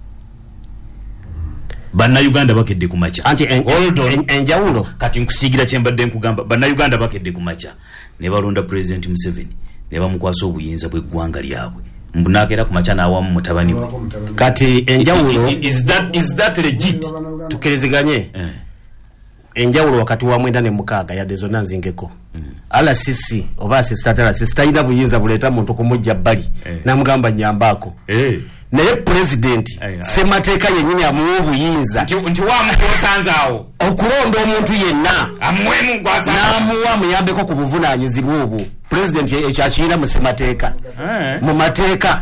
banna Uganda bakedde ku makya anti enjawulo en, en kati nkusiigira kyembadde nkugamba banna Uganda bakedde ku makya ne balonda president Museveni ne bamukwasa obuyinza bw'eggwanga lyabwe mbunakera ku makya n'awamu mutabani we kati enjawulo is that is that legit tukiriziganye eh. enjawulo wakati wa mwenda ne mukaaga yadde zonna nzingeko mm. R C C oba assistant R C C talina buyinza buleeta muntu kumujja bbali eh. namugamba nyambako eh. naye president ssemateeka yennyini amuwa obuyinza nti wamukosanzaawo okulonda omuntu yenna n'amuwa muyambeko ku buvunaanyizibwa obwo president ekyakiina mu ssemateeka mu mateeka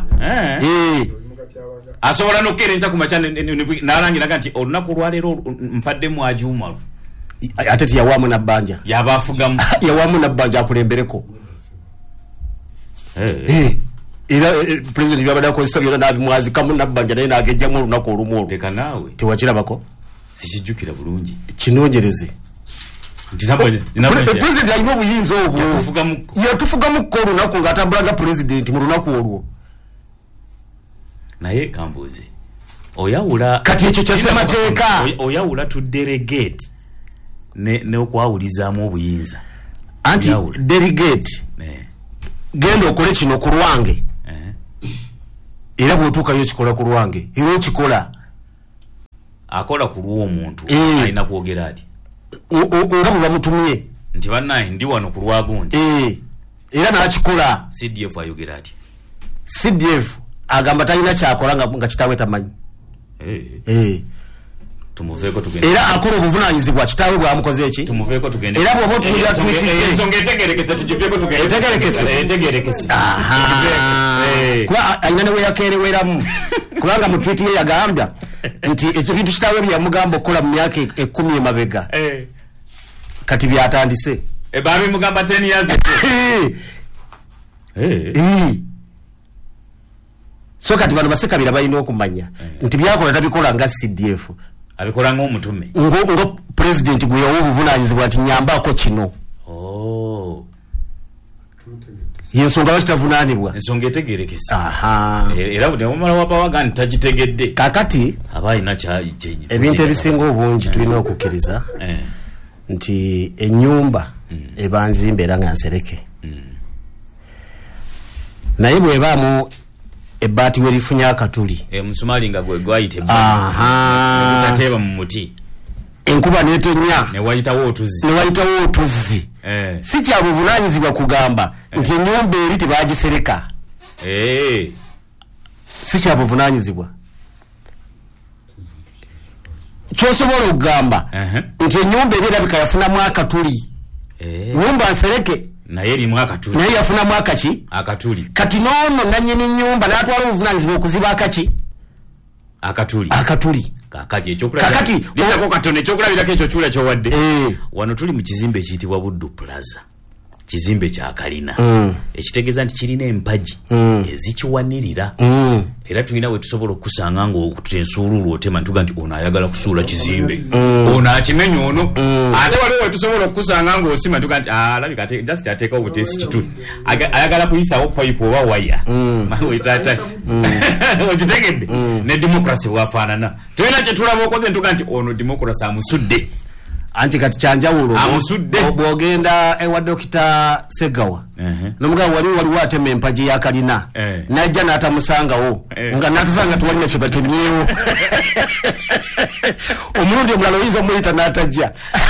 asobola n'okukera enkya ku makya n'alangiraga nti olunaku olwaleero mpaddemu ajuumalu ate tiyawaamu nabbanja yaba afugamu yawaamu nabbanja akulembereko era president byabadde akozesa byonna n'abimwazikamu nabbanja naye n'agejjamu olunaku olumu olwo teka naawe tewakirabako sikijjukira bulungi kinoonyereze president alina obuyinza obwo yatufugamukko olunaku ng'atambula nga president mu lunaku olwo naye kambuuze oyawula kati ekyo kyasemateeka oyawula to delegate ne ne okwawulizaamu obuyinza anti delegate eh genda okole kino ku lwange eh era bw'otuukayo kikola ku lwange era okikola akola ku lw'omuntu alina kwogera ati nga bwe bamutumye nti bannaye ndi wano ku lwagundi eh era n'akikola C D F ayogera ati C D F agamba talina kyakola nga kitaawe tamanyi eh eh tumuveeko tugende era akola obuvunaanyizibwa kitaawe bw'amukoze eki tumuveeko tugende era bw'oba otuulira twiti ensonga etegeerekese tukiveeko tugende etegeerekese etegeerekese kuba alina ne we yakeereweramu kubanga mu twiti ye yagambya nti ekyo bintu kitaawe byamugamba okukola mu myaka ekkumi emabega kati byatandise ebabi mugamba ten years eh so kati bano basekabira balina okumanya nti byakola tabikola nga C D F abikola ng'omutume ngo ngo president gwe yawo obuvunaanyizibwa nti nyambako kino oh yensonga bakitavunaanibwa ensonga etegeerekese aha era ne omala wapawaga nti tagitegedde kakati aba alina ebintu ebisinga obungi tulina okukkiriza nti ennyumba eba nzimbe era nga nsereke naye bwebaamu ebbaati we lifunya akatuli omusumali nga gwe gwayita ebbaatitateeba mu muti enkuba n'etonnya ne wayitawo otuzzi ne wayitawo otuzzi si kya buvunaanyizibwa kugamba nti ennyumba eri tebaagisereka si kya buvunaanyizibwa kyosobola okugamba nti ennyumba eri erabika yafunamu akatuli nyumba nsereke naye erimu akatuli naye yafunamu akaki akatuli kati noono nannyini nnyumba n'atwala obuvunaanyizibwa okuziba akaki akatuli akatuli kakati ekyokulabirako litako katono ekyokulabirako ekyo kyula kyowadde wano tuli mu kizimbe ekiyitibwa Buddu Plaza kizimbe kya kalina ekitegeeza nti kirina empaji ezikiwanirira era tulina we tusobola okusanga ng'okutensuululu otema ntuga nti ono ayagala kusuula kizimbe ono akimenya ono ate waliwo we tusobola okusanga ng'osima ntuga nti alabika just ateekawo buteesi kituli ayagala kuyisawo payipu oba waya wetata okitegedde ne demokrasi bwafaanana tulina kye tulaba okoze ntuga nti ono demokrasi amusudde anti kati kyanjawulo bw'ogenda ewa Dokita Segawa n'omugabo wali waliwo atema empaji ya kalina najja n'atamusangawo nga n'atasanga tuwalina kye batemyewo omulundi omulala oyinza omuyita n'atajja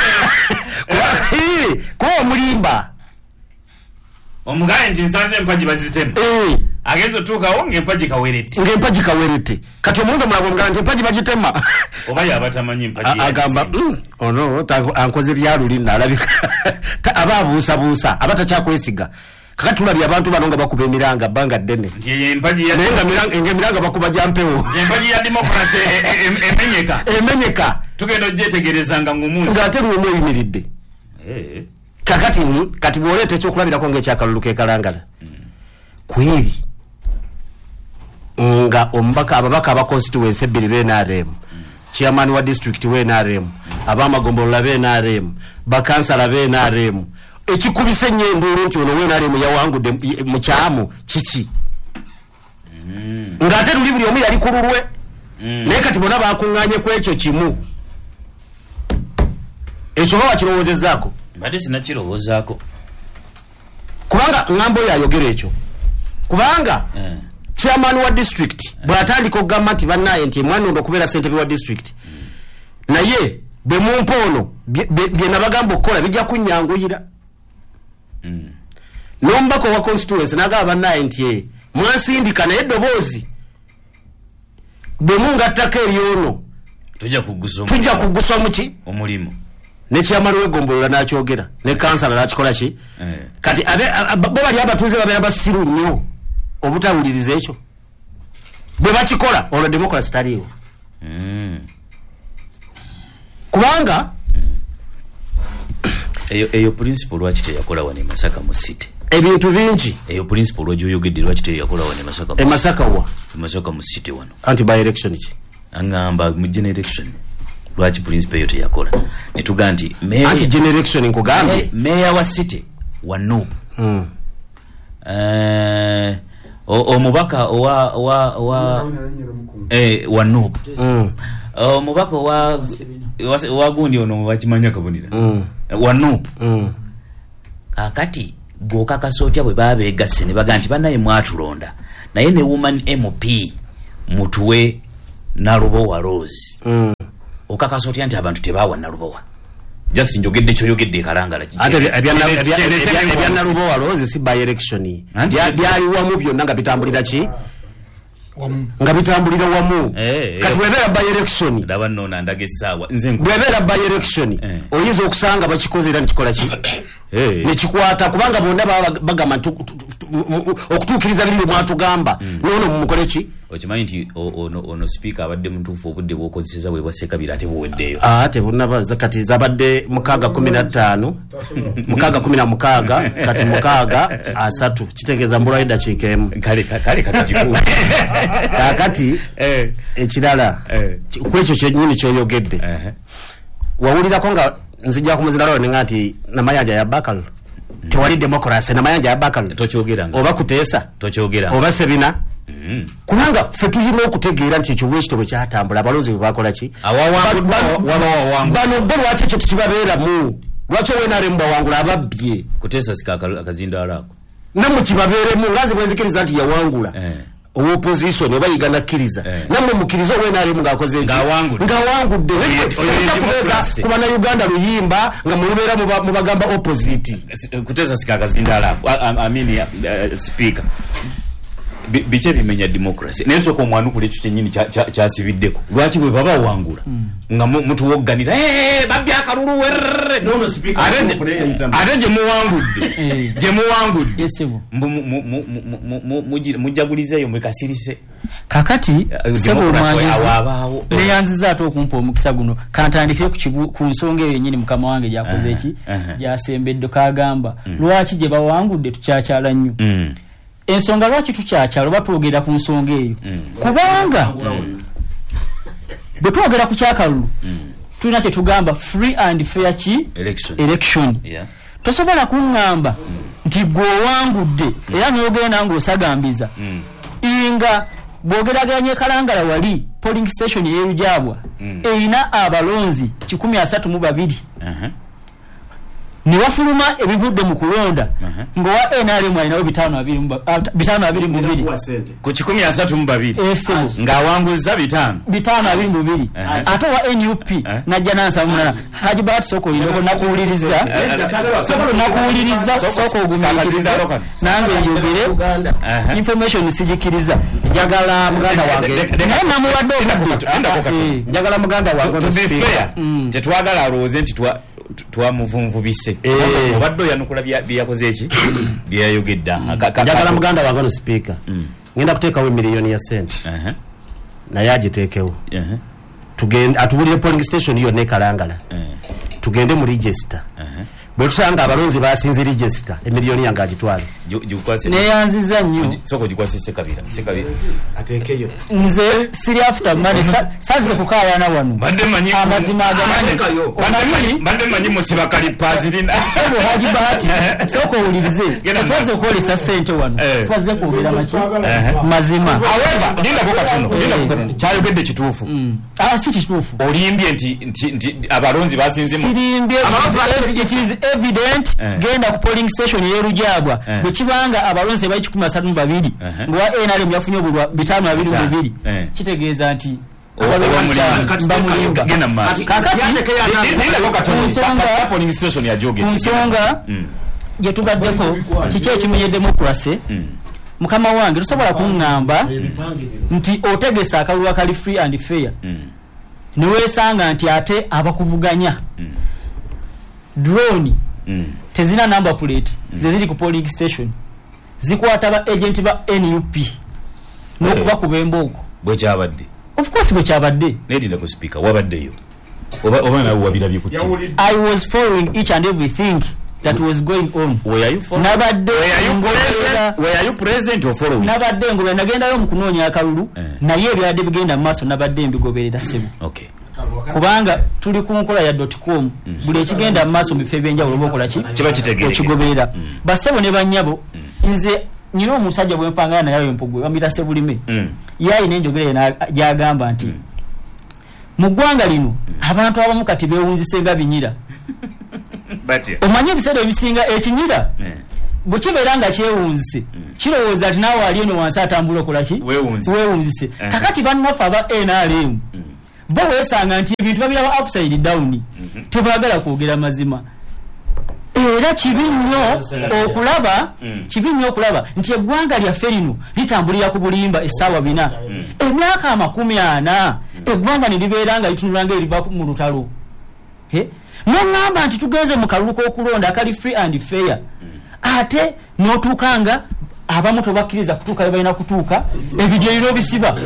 kuba omulimba omugaye nti nsanze empaji bazitema agenza otuukawo ng'empaji kawerete ng'empaji kawerete kati omulundi omulala omugala nti empaji bagitema oba yabatamanyi empaji agamba ono ankoze byaluli nalabika aba abuusabuusa aba takyakwesiga kakati tulabye abantu bano nga bakuba emiranga bbanga ddene naye nga emiranga bakuba gyampewo empaji ya demokrasi emenyeka emenyeka tugenda ogyetegereza nga ngumunsi ng'ate ng'omu eyimiridde kakati kati bw'oleeta ekyokulabirako ng'ekyakalulu kekalangala kweri nga omubaka ababaka aba constituency ebbiri be N R M chairman wa district we N R M abamagombolola be N R M bakansala be N R M ekikubise nnyo enduulu nti ono we N R M yawangudde mu kyamu kiki ng'ate luli buli omu yali ku lulwe naye kati bonna bakuŋŋaanye ku ekyo kimu ekyo oba wakirowoozezaako mbadde sinakirowoozaako kubanga ŋŋamba oyo ayogera ekyo kubanga chairman wa district bw'atandika okugamba nti bannaye nti emwana ono okubeera ssentebe wa district naye bwe mumpa ono bye nabagamba okukola bijja kunnyanguyira n'omubaka owa constituency n'agamba bannaye nti mwansindika naye eddoboozi bwe mungattako eri ono tujja kugguswa muki omulimu ne chairman w'egombolola n'akyogera ne kansala n'akikola ki kati bo bali abatuuze babeera basiru nnyo obutawuliriza ekyo bwe bakikola olwo demokrasi taliiwo kubanga eyo eyo principle lwaki teyakola wano Masaka mu city ebintu bingi eyo principle lwaki oyogedde lwaki teyakola wano Masaka e Masaka wa Masaka mu city wano anti by election ki angamba mu generation lwaki principle eyo teyakola netuga nti anti generation nkugambye meya wa city wa Nobu mm. Uh, omubaka owa wa wa eh wa Nuupu omubaka wa wa gundi ono wakimanya kabonira wa Nuupu akati goka kasotya bwe babegasse ne baganti banaye mwatulonda naye ne woman M P mutuwe Nalubowa Rose okakasotya nti abantu tebawa Nalubowa just njogedde choyogedde kalangala ate ebya Nalubowa Rose si by election byali wamu byonna nga bitambulira ki nga bitambulira wamu kati webera by election ndaba nona ndage sawa nze webera by election oyinza okusanga bakikozera nikikola ki ne kikwata kubanga bonna bagamba okutukiriza biri mwatugamba nono mumukole ki okimanyi nti ono ono speaker abadde mutuufu obudde bwokozeseza bwe bwasekabira ate buweddeyo ah te bunnabaza kati zabadde mukaga kumi na ttaano mukaga kumi na mukaaga kati mukaga asatu kitegeeza mbulayo dakiika emu kale kale kakajiku kakati eh ekirala kwekyo kyennyini kyoyogedde wawulirako nga nzija kumuzira leo ninga nti namayanja ya bakal tewali demokrasi namayanja ya bakal tokyogera oba kuteesa tokyogera oba sebina Mm. Kubanga fe tuyina okutegeera nti ekyo bwekito bwe kyatambula abalozi bwe bakola ki bano bo lwaki ekyo tekibabeera mu lwaki owenare mu bawangula ababbye kuteesa sika akazinda alako namwe kibabeeremu ngazi bwenzikiriza nti yawangula eh. Opposition oba yigana kkiriza eh. Namwe mukiriza owenare mu ngaakoze eki ngawangudde kuba na Uganda luyimba nga mulubeera mu bagamba opposite kuteesa sika akazinda alako amini uh, speaker biche bimenya democracy nezo ko mwana kule cyo nyini cyasibiddeko lwaki bwe baba wangula nga mutu woganira eh babya karuru werre no no speaker arenje mu wangudde je mu wangudde yesebo mujagulize mu kasirise kakati sebo mwanzi ne yanziza ato okumpa omukisa guno kantandike ku nsonga eyo nyini mukama wange jakoze eki jasembeddo kagamba lwaki je bawangudde tuchaachala nnyo ensonga lwaki tukyacalo batwogera ku nsonga eyo kubanga bwe twogera ku kyakalulu tulina kye tugamba free and fair ki election tosobola kuŋŋamba nti gw'owangudde era n'ogenda ng'osagambiza inga bw'ogeraganye kalangala wali polling station ey'erujabwa erina abalonzi kikumi asatu mu babiri ni wafuluma ebivudde mu kulonda ngo wa N R M alinawo bitano abiri bitano abiri mu bibiri ku kikumi asatu mu babiri esebo nga wanguza bitano bitano abiri mu bibiri ate wa N U P najja nansa munana Haji Bat Soko yindoko nakuwuliriza soko nakuwuliriza soko ogumiriza nange yogere information sijikiriza njagala muganda wange nena muwadde okudde njagala muganda wange tetwagala alowooze nti twa twamuvunvubise obaddo yanukula byakoze eki byayogedda njagala muganda wange no speaker ngenda kuteekawo miliyoni ya sente naye agiteekewo tugende atubulire polling station yonna ekalangala tugende mu register bwe tusanga abalonzi basinze register emiliyoni yange agitwale neyanziza nnyo soko gikwase sekabira sekabira ateekeyo nze siri after money saze kukaayana wano badde manyi amazima agamanekayo badde manyi musiba kali pazirina sebo Haji Bahati soko ulirize twaze kukolesa sente wano twaze kuubira maki mazima however dinda ko katono dinda ko katono kyayogedde kituufu ah si kituufu olimbye nti nti abalonzi basinze mu sirimbye evident genda ku polling station yerujagwa bwe kibanga abalonze bayi kikumi asatu mu babiri ngo wa N R M yafunye obulwa bitano abiri mu babiri kitegeeza nti bamulinga gena mass kakati nenda ko katono polling station ya joge nsonga je tubaddeko kiki ekimenye democracy mukama wange tusobola kuŋŋamba nti otegesa akalulu akali free and fair niwesanga nti ate abakuvuganya drone mm. tezina number plate mm. zezili ku polling station zikwata ba agent ba N U P nokuba kubemba okwo bwe kyabadde of course bwe kyabadde nedinda ku speaker wabaddeyo oba oba na wabira bikuti I was following each and everything that was going on. Were you following? Nabadde were you present? Were you present or following? Nabadde ngo nagenda yo mukunoonya akalulu eh. naye ebyadde bigenda maso nabadde mbigoberera sebo. Okay. Kubanga tuli ku nkola ya .com mm. buli ekigenda maso bife byenjawulo bokola ki kiba kitegeereka kigoberera mm. basebo ne banyabo mm. nze nyina omusajja bwe mpanga na yayo empogwe bamita Sebulime mm. yayi nenjogere na jagamba nti mm. mu ggwanga lino mm. abantu abamu kati beewunzise nga binyira Batia omanye ebiseera ebisinga ekinyira mm. bwe kibeera nga kyewunzise mm. kirowooza ati naawe ali eno wansi atambula okola ki weewunzise uh-huh. kakati bannaffe aba N R M mm. bo weesanga nti ebintu babiraba upside down mm-hmm. tebaagala kwogera mazima era kibi nnyo okulaba mm. kibi nnyo okulaba nti eggwanga lyaffe lino litambulira ku bulimba essaawa bina mm. emyaka amakumi ana mm. eggwanga ne libeera nga litunula ng'eriva mu lutalo n'oŋŋamba nti tugenze mu kalulu k'okulonda akali free and fair mm. ate n'otuukanga abamu tobakkiriza kutuuka bye balina kutuuka ebidyeriro bisiba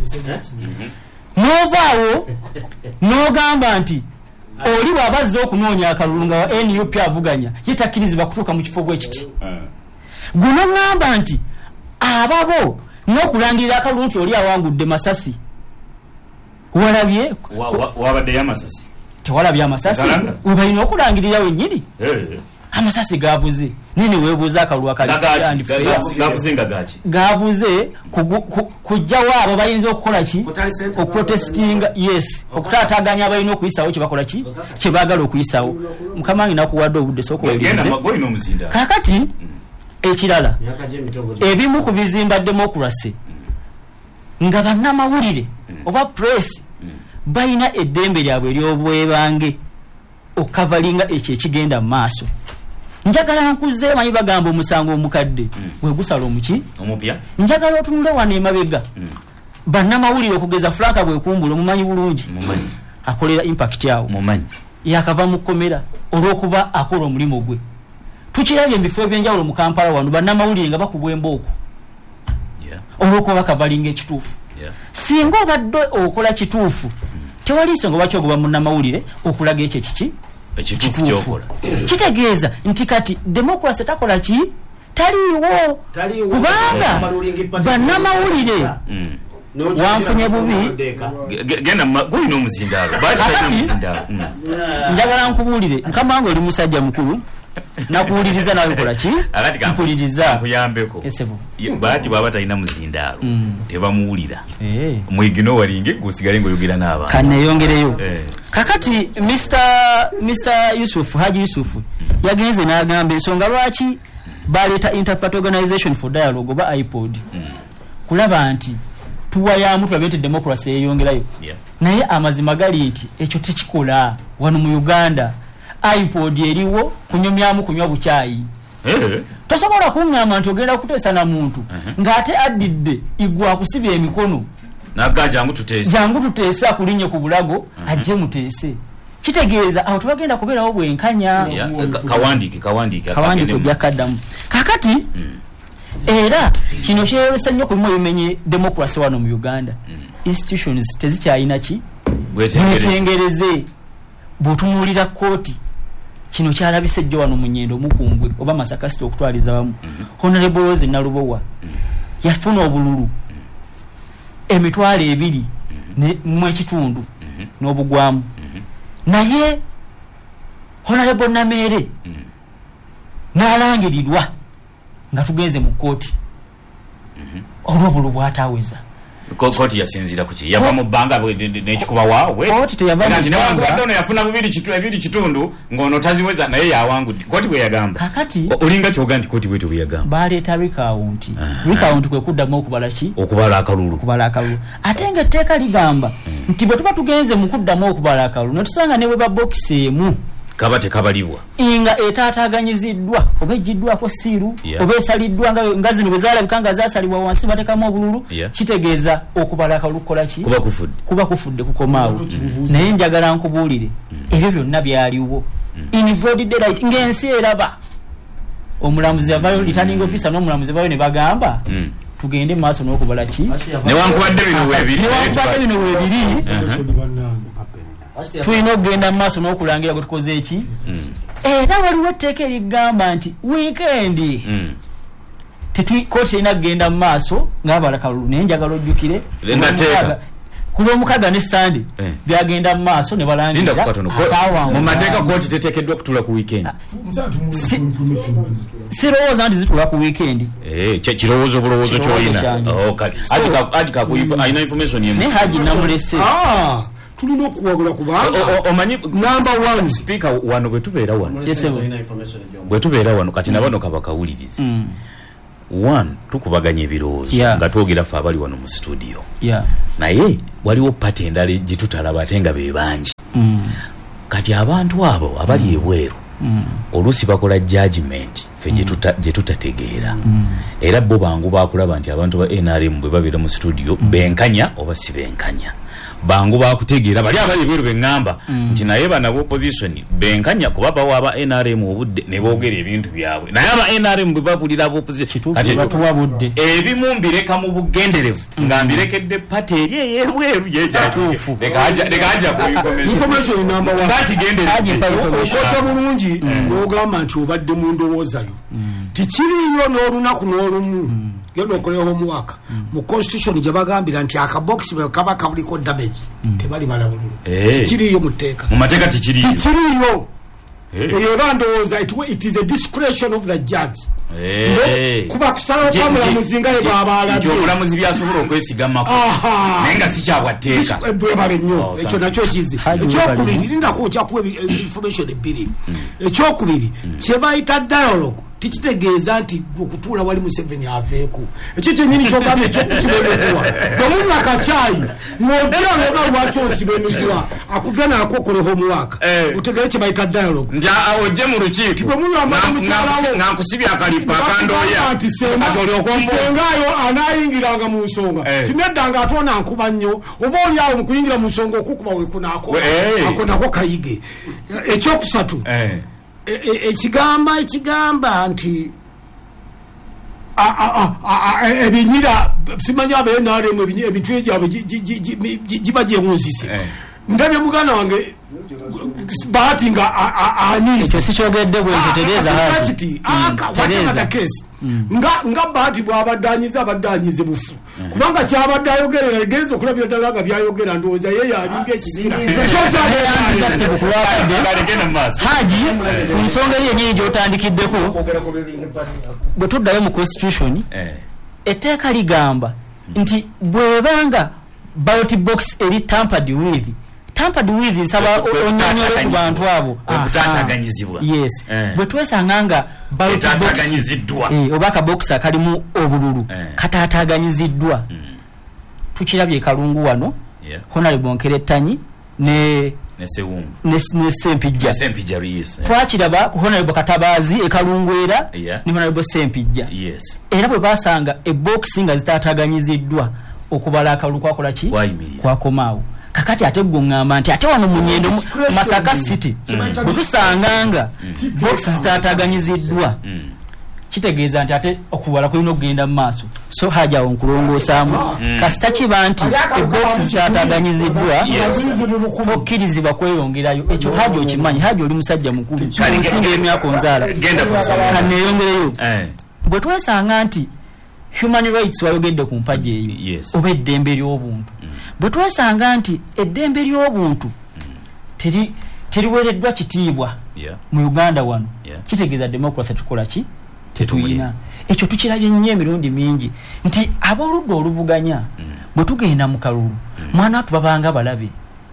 n'ovaawo n'ogamba nti oli bw'abazze okunoonya akalulu nga wa N U P avuganya yetakkirizibwa kutuuka mu kifo bwe kiti guno ŋŋamba nti ababo n'okulangirira akalulu nti oli awangudde Masasi walabye wabaddeyo amasasi tewalabye amasasi webalina okulangirira wennyini amasasi gavuze nini weebuuza akalulu akaligavuze gavuze kujjawo abo bayinza okukola ki okuprotestinga yes okutaataganya abalina okuyisawo kyebakola ki kyebaagala okuyisawo mukama wange nakuwadde obudde sookowulirize kakati ekirala ebimu ku bizimba demokrasi nga bannamawulire oba press balina eddembe lyabwe ery'obwebange okukavalinga ekyo ekigenda mu maaso njagala nkuze manyi bagamba omusango omukadde mm. wegusala omuki omupya njagala otunule wano emabega mm. bannamawulire okugeza Franka bwekumbula omumanyi bulungi mumanyi akolera impact yawo mumanyi yakava mu kkomera olw'okuba akola omulimu gwe tukirabye ebifo ebyenjawulo mu Kampala wano bannamawulire nga bakubwa embooko yeah. olw'okuba bakavalinga ekituufu yeah. singa obadde okola kituufu mm. tewali nsonga lwaki ogoba munnamawulire okulaga ekyo kiki ekituufu kyokola kitegeeza nti kati demokrasi takola ki taliiwo kubanga bannamawulire wanfunye bubi genda gulina omuzindaalo njagala nkubuulire mukama wange oli musajja mukulu nakuwuliriza nawe kola ki mpuliriza nkuyambeko baati bwaba talina muzindaalo tebamuwulira mwegino walinge gusigale ngaoyogera n'abantu kaneyongereyo kakati Mr Yusuf Haji Yusuf yagenze n'agamba ensonga lwaki baleeta Interparty Organization for Dialogue oba iPod kulaba nti tuwayamu tulabe nti demokrasi eyongerayo naye amazima gali nti ekyo tekikola wano mu Uganda iPod eriwo kunyumyamu kunywa buchayi eh tosobola kuŋŋamba nti ogenda kuteesa na muntu uh-huh. ng'ate addidde igwa akusibya emikono naga jangu tuteesa jangu tuteesa kulinye ku bulago uh-huh. ajje muteese kitegeeza aho tubagenda kubeerawo bwenkanya yeah. kawandike kawandike kawandike jakadamu kakati mm. era kino kyeyolesa nnyo ku bimu ebimenye demokrasi wano mu Uganda mm. institutions tezikyalina ki bwetengereze bw'otunuulira kooti kino kyalabise jjo wano mu Nyendo Mukungwe oba Masaka City okutwaliza wamu mm-hmm. Honorable Rose Nalubowa mm-hmm. yafuna obululu mm-hmm. emitwalo ebiri mm-hmm. mu ekitundu mm-hmm. n'obugwamu mm-hmm. naye Honorable Namere mm-hmm. n'alangirirwa nga tugenze mu kooti mm-hmm. olw'obululu bw'ataweza kooti yasinzira kuki yava mu bbanga n'ekikuba waawe kooti teyava mu bbanga ono yafuna bubiri kitu ebiri kitundu ng'ono taziweza naye yawangudde kooti bwe yagamba kakati olinga kyoga nti kooti bwetyo bwe yagamba baleeta recount recount kwe kuddamu okubala ki okubala akalulu okubala akalulu ate nga etteeka ligamba nti bwe tuba tugenze mu kuddamu okubala akalulu netusanga ne bwe ba bokisi emu kaba tekabalibwa inga etaataganyiziddwa oba ejiddwako siiru yeah. oba esaliddwa nga, nga zino bwe zaalabika nga zaasalibwa wansi batekamu obululu yeah. kitegeeza okubala akalulu kukola ki kuba kufudde kuba kufudde kukomaawo mm. naye njagala nkubuulire mm. ebyo byonna byaliwo mm. in broad daylight ng'ensi eraba omulamuzi avayo returning officer n'omulamuzi avayo ne bagamba mm. tugende maaso n'okubala ki newankubadde bino weebiri newankubadde bino weebiri tulina okugenda mu maaso n'okulangira gwe tukoze eki era waliwo etteeka erigamba nti wiikendi kooti terina kugenda mu maaso ng'abala kalulu naye njagala ojjukire kulo mukaga ne Sunday eh. byagenda maaso ne balangira mu mateeka kooti tetekeddwa kutula ku weekend si, sirowooza nti zitula ku weekend eh kirowoozo bulowoozo kyoyina oh kati ajika ajika ku ayina information yemu ne haji namulese ah tulina okuwagula kubanga omanyi number one speaker wano bwe tubeera wano bwe tubeera wano kati nabano kabakawuliriza mm. one tukubaganya ebirowoozo yeah. nga twogera ffe abali wano mu studio yeah. naye waliwo pati endala gye tutalaba ate nga be bangi mm. kati abantu abo abali ebweru mm. oluusi bakola judgment ffe gye tutategeera mm. era bo bangu bakulaba nti abantu ba N R M bwe babeera mu studio mm. benkanya oba si benkanya bangu bakutegeera bali abali ebweru beŋŋamba mm. nti naye banabo opposition benkanya kuba bawa aba N R M obudde ne boogera ebintu byabwe naye aba N R M bwe babulira abo opposition kati batuwa budde ebimu mbireka mu bugenderevu mm. nga mbirekedde pati eri ey'ebweru yekyatuufu leka ajja ku information number one kati gendere okosa bulungi n'ogamba nti obadde mu ndowoozayo tikiriyo n'olunaku n'olumu gendo koleho homework mu constitution gye bagambira nti akabox bwe kaba kabuliko damage tebali balabululu tikiriyo muteeka mu mateeka tikiriyo tikiriyo eyo bandowooza it is a discretion of the judge kuba kusala kwa mulamuzi nga ye bw'abaalabye omulamuzi byasobola okwesigamako naye nga si kyabwateeka bwebale nnyo ekyo nakyo kizi ekyokubiri linda kuokya kuwa information ebbiri ekyokubiri kye bayita dialogue tikitegeeza nti okutuula wali Museveni aveeko ekyo kyenyini kyogambye ekyokusibenugwa bwemunywa akacyayi ng'obyaleba lwaki osibenugwa akugenda nakokole homework otegere kye bayita dialogue nja ojje mu lukiiko nga nkusibye akalipa akandooya kati oliokombosengaayo anaayingiranga mu nsonga tinedda nga ate onankuba nnyo oba oli awo mu kuyingira mu nsonga okukuba wekunako ako nako kayige ekyokusatu ekigamba ekigamba nti ebinyira simanya abe nalemu ebintu egyabwe giba gyewunzise ndabye muganda wange bahati nga anyize ekyo sikyogedde bwe ntetereza hati tereza nga nga bahati bw'abadde anyize abadde anyize bufu kubanga kyabadde ayogerera egenza okulabira ddala nga byayogera ndowooza ye yalinga ekizinga haji ku nsonga eri enyini gy'otandikiddeko bwe tuddayo mu constitution etteeka ligamba nti bw'ebanga ballot box eri tampered with tampered with nsaba onyonyole ku bantu abo okutataganyizibwa yes bwe twesanga nga ballot box oba akabox akalimu obululu katataganyiziddwa tukirabye Kalungu wano Honorable Nkerettanyi ne ne Sempijja twakiraba ku Honorable Katabazi e Kalungu era ne Honorable Sempijja era bwe basanga e box nga zitataganyiziddwa okubala akalulu kwakola ki kwakomaawo kakati ate gongamba nti ate wano munyendo Masaka City bwe tusanganga box zitataganyiziddwa kitegeeza nti ate okubala kulina okugenda mu maaso so haja onkulongoosamu kasita kiba nti box zitataganyiziddwa okkirizibwa kweyongerayo ekyo haja okimanyi haja oli musajja mukulu nsinga emyaka onzaala kaneyongereyo bwe twesanga nti human rights wayogedde ku mpaji eyo oba eddembe ly'obuntu bwe twesanga nti eddembe ly'obuntu teri teriwereddwa kitiibwa mu Uganda wano kitegeeza democracy tukola ki tetuyina ekyo tukirabye nnyo emirundi mingi nti ab'oludda oluvuganya bwe tugenda mu kalulu mwana watu babanga balabe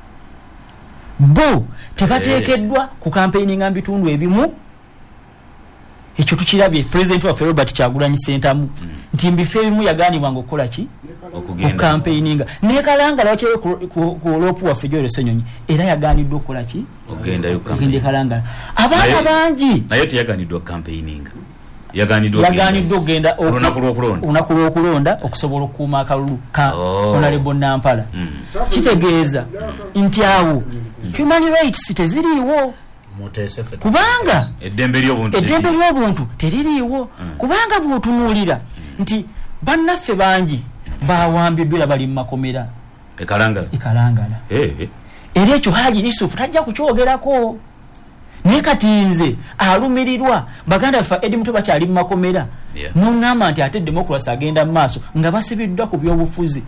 bo tebateekeddwa ku campaigninga mu bitundu ebimu ekyo tukirabye president wa Robert Kyagulanyi Ssentamu nti mbifo ebimu yagaanibwanga okukola ki okugenda campaigninga ne Kalangala wakyewe ku olopu waffe Joel Ssenyonyi era yagaaniddwa okukola ki okugenda Kalangala abaana bangi naye teyagaaniddwa campaigninga yaganiddwa yaganiddwa ogenda olunaku lw'okulonda okusobola okukuuma akalulu ka Honorable Nampala kitegeeza nti awo human rights teziriiwo kubanga eddembe ly'obuntu eddembe ly'obuntu teririiwo kubanga bw'otunuulira nti bannaffe bangi bawambiddwa bali mu makomera ekalangala ekalangala era ekyo Haji Yusufu tajja kukyogerako naye kati nze alumirirwa baganda baffe Edi Muto bakyali mu makomera n'oŋŋamba nti ate democracy agenda mu maaso nga basibiddwa ku by'obufuzi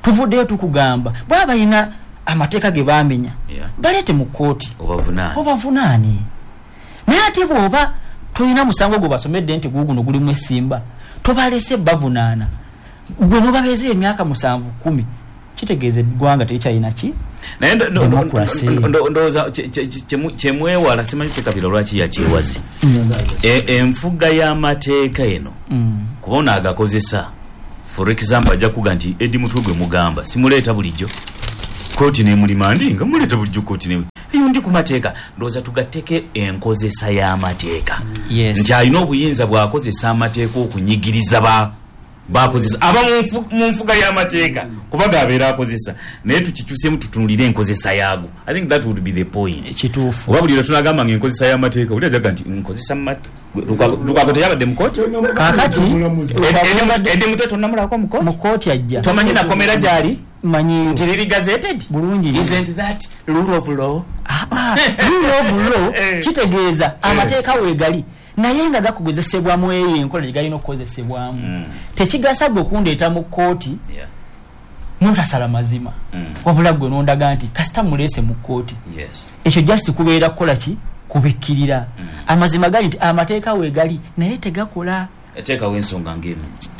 tuvuddeyo tukugamba bwaba ina amateeka ge bamenya yeah. balete mu kooti obavunaani obavunaani naye ate bw'oba tulina musango gwe basomedde nti guguno gulimu essimba tobalese bavunaana gwe nobabeeza emyaka musanvu kumi kitegeeza eggwanga tekyalina ki naye ndowooza kyemwewala simanyi Ssekabira lwaki yakyewazi enfuga y'amateeka eno kuba ono agakozesa for example ajja kuga nti Edi Mutwe gwe mugamba simuleeta bulijjo kooti nemulimandi nga muleeta bulijjo kooti ne eyo ndi ku mateeka ndowooza tugatteke enkozesa y'amateeka nti alina obuyinza bw'akozesa amateeka okunyigiriza ba bakozesa aba mu nfuga y'amateeka kuba gabeera akozesa naye tukikyusemu tutunulire enkozesa yaago. I think that would be the point. Kituufu oba buli lwe tunagamba ng'enkozesa y'amateeka oli ajaga nti nkozesa lukwako teyabadde mu kooti kaakati Edi Mutwe tonnamulako mu kooti mu kooti ajja tomanyi nakomera gyali manyi nti liri gazetted bulungi isn't that rule of law rule of law kitegeeza amateeka weegali naye nga gakozesebwamu eyo enkola gye galina okukozesebwamu mm. tekigasa gwe okundeeta mu kooti yeah. notasala mazima mm. wabula gwe nondaga nti kasita muleese mu kooti yes. ekyo just kubeera kukola ki kubikkirira mm. amazima gali nti amateeka weegali naye tegakola eteekawo ensonga ng'emu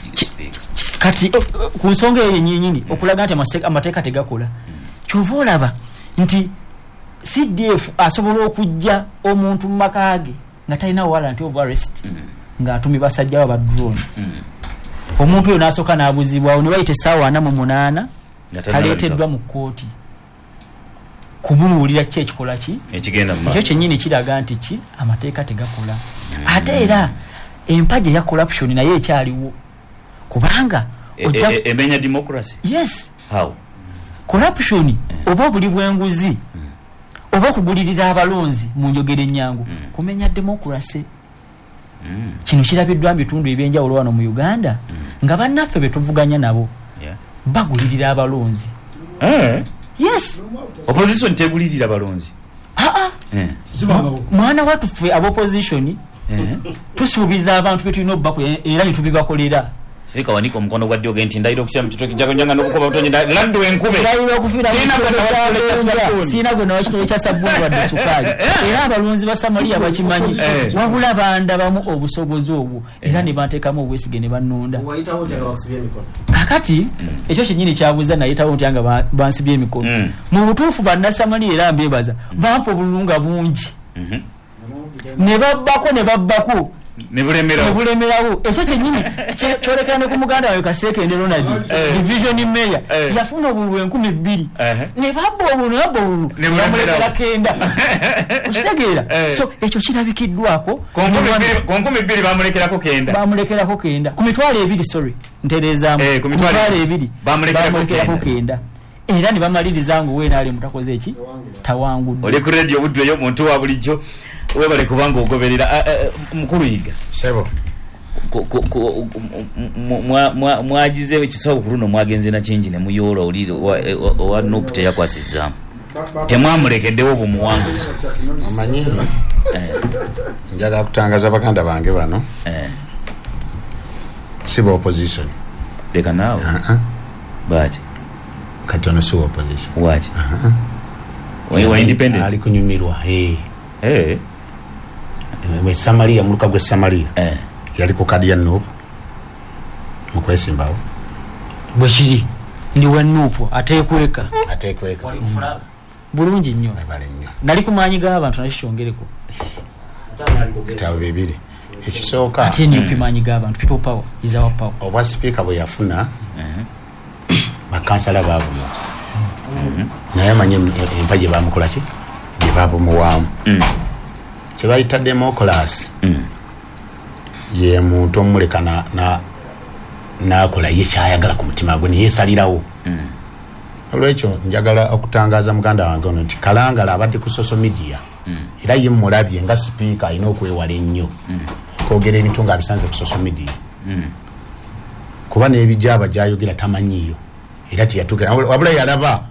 kati ku nsonga eyo yennyini mm. okulaga nti amateeka tegakola mm. kyova olaba nti C D F asobola okujja omuntu mu maka ge nga talina warrant of arrest mm. nga atumi basajja ba drone mm. omuntu oyo n'asooka n'abuzibwawo ne bayita essaawa ana mu munaana kaleeteddwa mu kooti kumuluwulira ki ekikola ki ekigenda mu ekyo kyennyini kiraga nti ki amateeka tegakola mm. ate era empaja eya corruption naye ekyaliwo kubanga emenya democracy yes how corruption mm. oba obuli bw'enguzi mm. oba okugulirira abalonzi mu njogera ennyangu mm. kumenya democracy mm. kino kirabiddwa mu bitundu ebyenjawulo wano mu Uganda mm. nga bannaffe be tuvuganya nabo yeah. bagulirira abalonzi eh yes opposition tegulirira abalonzi ah ah eh. mwana watu ffe abo opposition eh. tusuubiza abantu betulina obbako era nitubibakolera Speaker waniko mkono gwa dio genti ndairo kuchama mtoto kijako njanga nokukoba utonyi laddu enkube ndairo kufira sina gwe sina gwe nawachito cha sabuni wa desukali era abalunzi ba Samaria bakimanyi wabula banda bamu obusobozi obwo era ne bateekamu obwesige ne bannonda waita wote abakusibye emikono kakati ekyo kyennyini kyabuza naye tawo tyanga bansibye emikono mu butuufu banna Samaria era mbebaza bampo obulunga bungi ne babbako ne babbako nebulemera nebulemerawo ekyo kyennyini kyolekana ku muganda wayo Kaseke ne Ronald division mayor yafuna obululu enkumi bbiri ne babba obululu nabbo obululu nebulemera kenda okitegeera so ekyo kirabikiddwako ku nkumi bbiri bamulekerako kenda bamulekerako kenda ku mitwalo ebiri sorry ntereezaamu ku mitwalo ebiri bamulekerako kenda era ne bamaliriza ngo weena ali mutakoze eki tawangudde oli ku radio budde yo muntu wa bulijjo webale kubanga ogoberera mukulu yiga sebo mwagize ekisobo kuruno mwagenze na change ne muyoro oli wa nokute yakwasizza temwamulekeddewo bumuwanguzi amanyi njaga kutangaza baganda bange bano eh sibo opposition deka nawo uh-uh. Baje kati ono sibo opposition waje uh-huh. wa independent ali kunyumirwa eh eh we Samaria muruka gwe Samaria eh yali ku kadi ya Nuupu mukwesimbawo bweshiri ndi wa Nuupu atekweka atekweka wali kufuraga bulungi nnyo bale nnyo nali kumanyi g'abantu nakishongereko tawo bibiri ekisooka ati ni upimanyi g'abantu people power is our power obwa speaker bwe yafuna bakansala baabo naye manye empaje bamukola ki gye baabo muwamu kyebayita democracy ye muntu omuleka na na nakola yekyayagala ku mutima gwe neyesalirawo olwekyo njagala okutangaza muganda wange ono nti Kalangala abadde ku social media era ye mulabye nga speaker alina okwewala ennyo okwogera ebintu nga abisanze ku social media kuba n'ebijaba gyayogera tamanyiyo era tiyatuukira wabula yalaba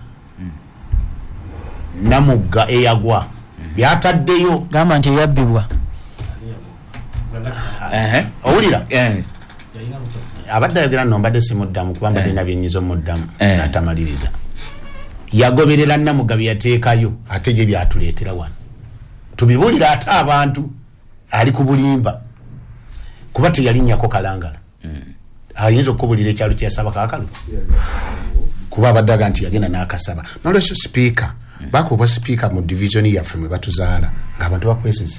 namugga eyagwa byataddeyo gamba nti eyabbibwa ehe owulira abadde ayogera nno mbadde simuddamu kuba mbadde nabyenyizo muddamu n'atamaliriza yagoberera Namugabi yateekayo ate gye byatuleetera wano tubibuulira ate abantu ali ku bulimba kuba teyalinnyako Kalangala ayinza okukubulira ekyalo kyasaba kaakalu kuba abaddaga nti yagenda n'akasaba nolwekyo sipiika bakuba sipiika mu division yaffe mwe batuzaala ng'abantu bakwesize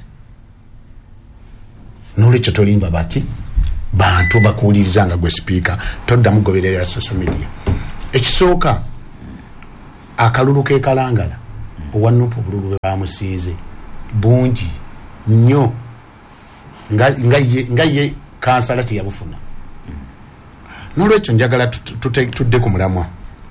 nolwekyo tolimba bati bantu bakuwuliriza nga gwe sipiika toddamu goberera social media ekisooka akalulu ke Kalangala owanupu obululu bwe bamusiize bungi nnyo nga ye kansala teyabufuna nolwekyo njagala tudde ku mulamwa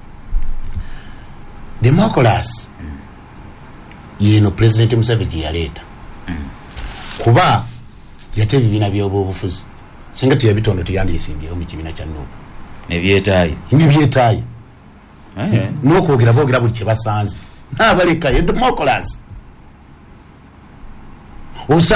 democracy yeno President Museveni yaleeta kuba yate ebibiina by'obwobufuzi singa teyabitondo teyandiyesimbyewo mu kibiina kya Nuupu nebyetaayi nebyetaayi n'okwogera boogera buli kye basanze n'abalekayo democracy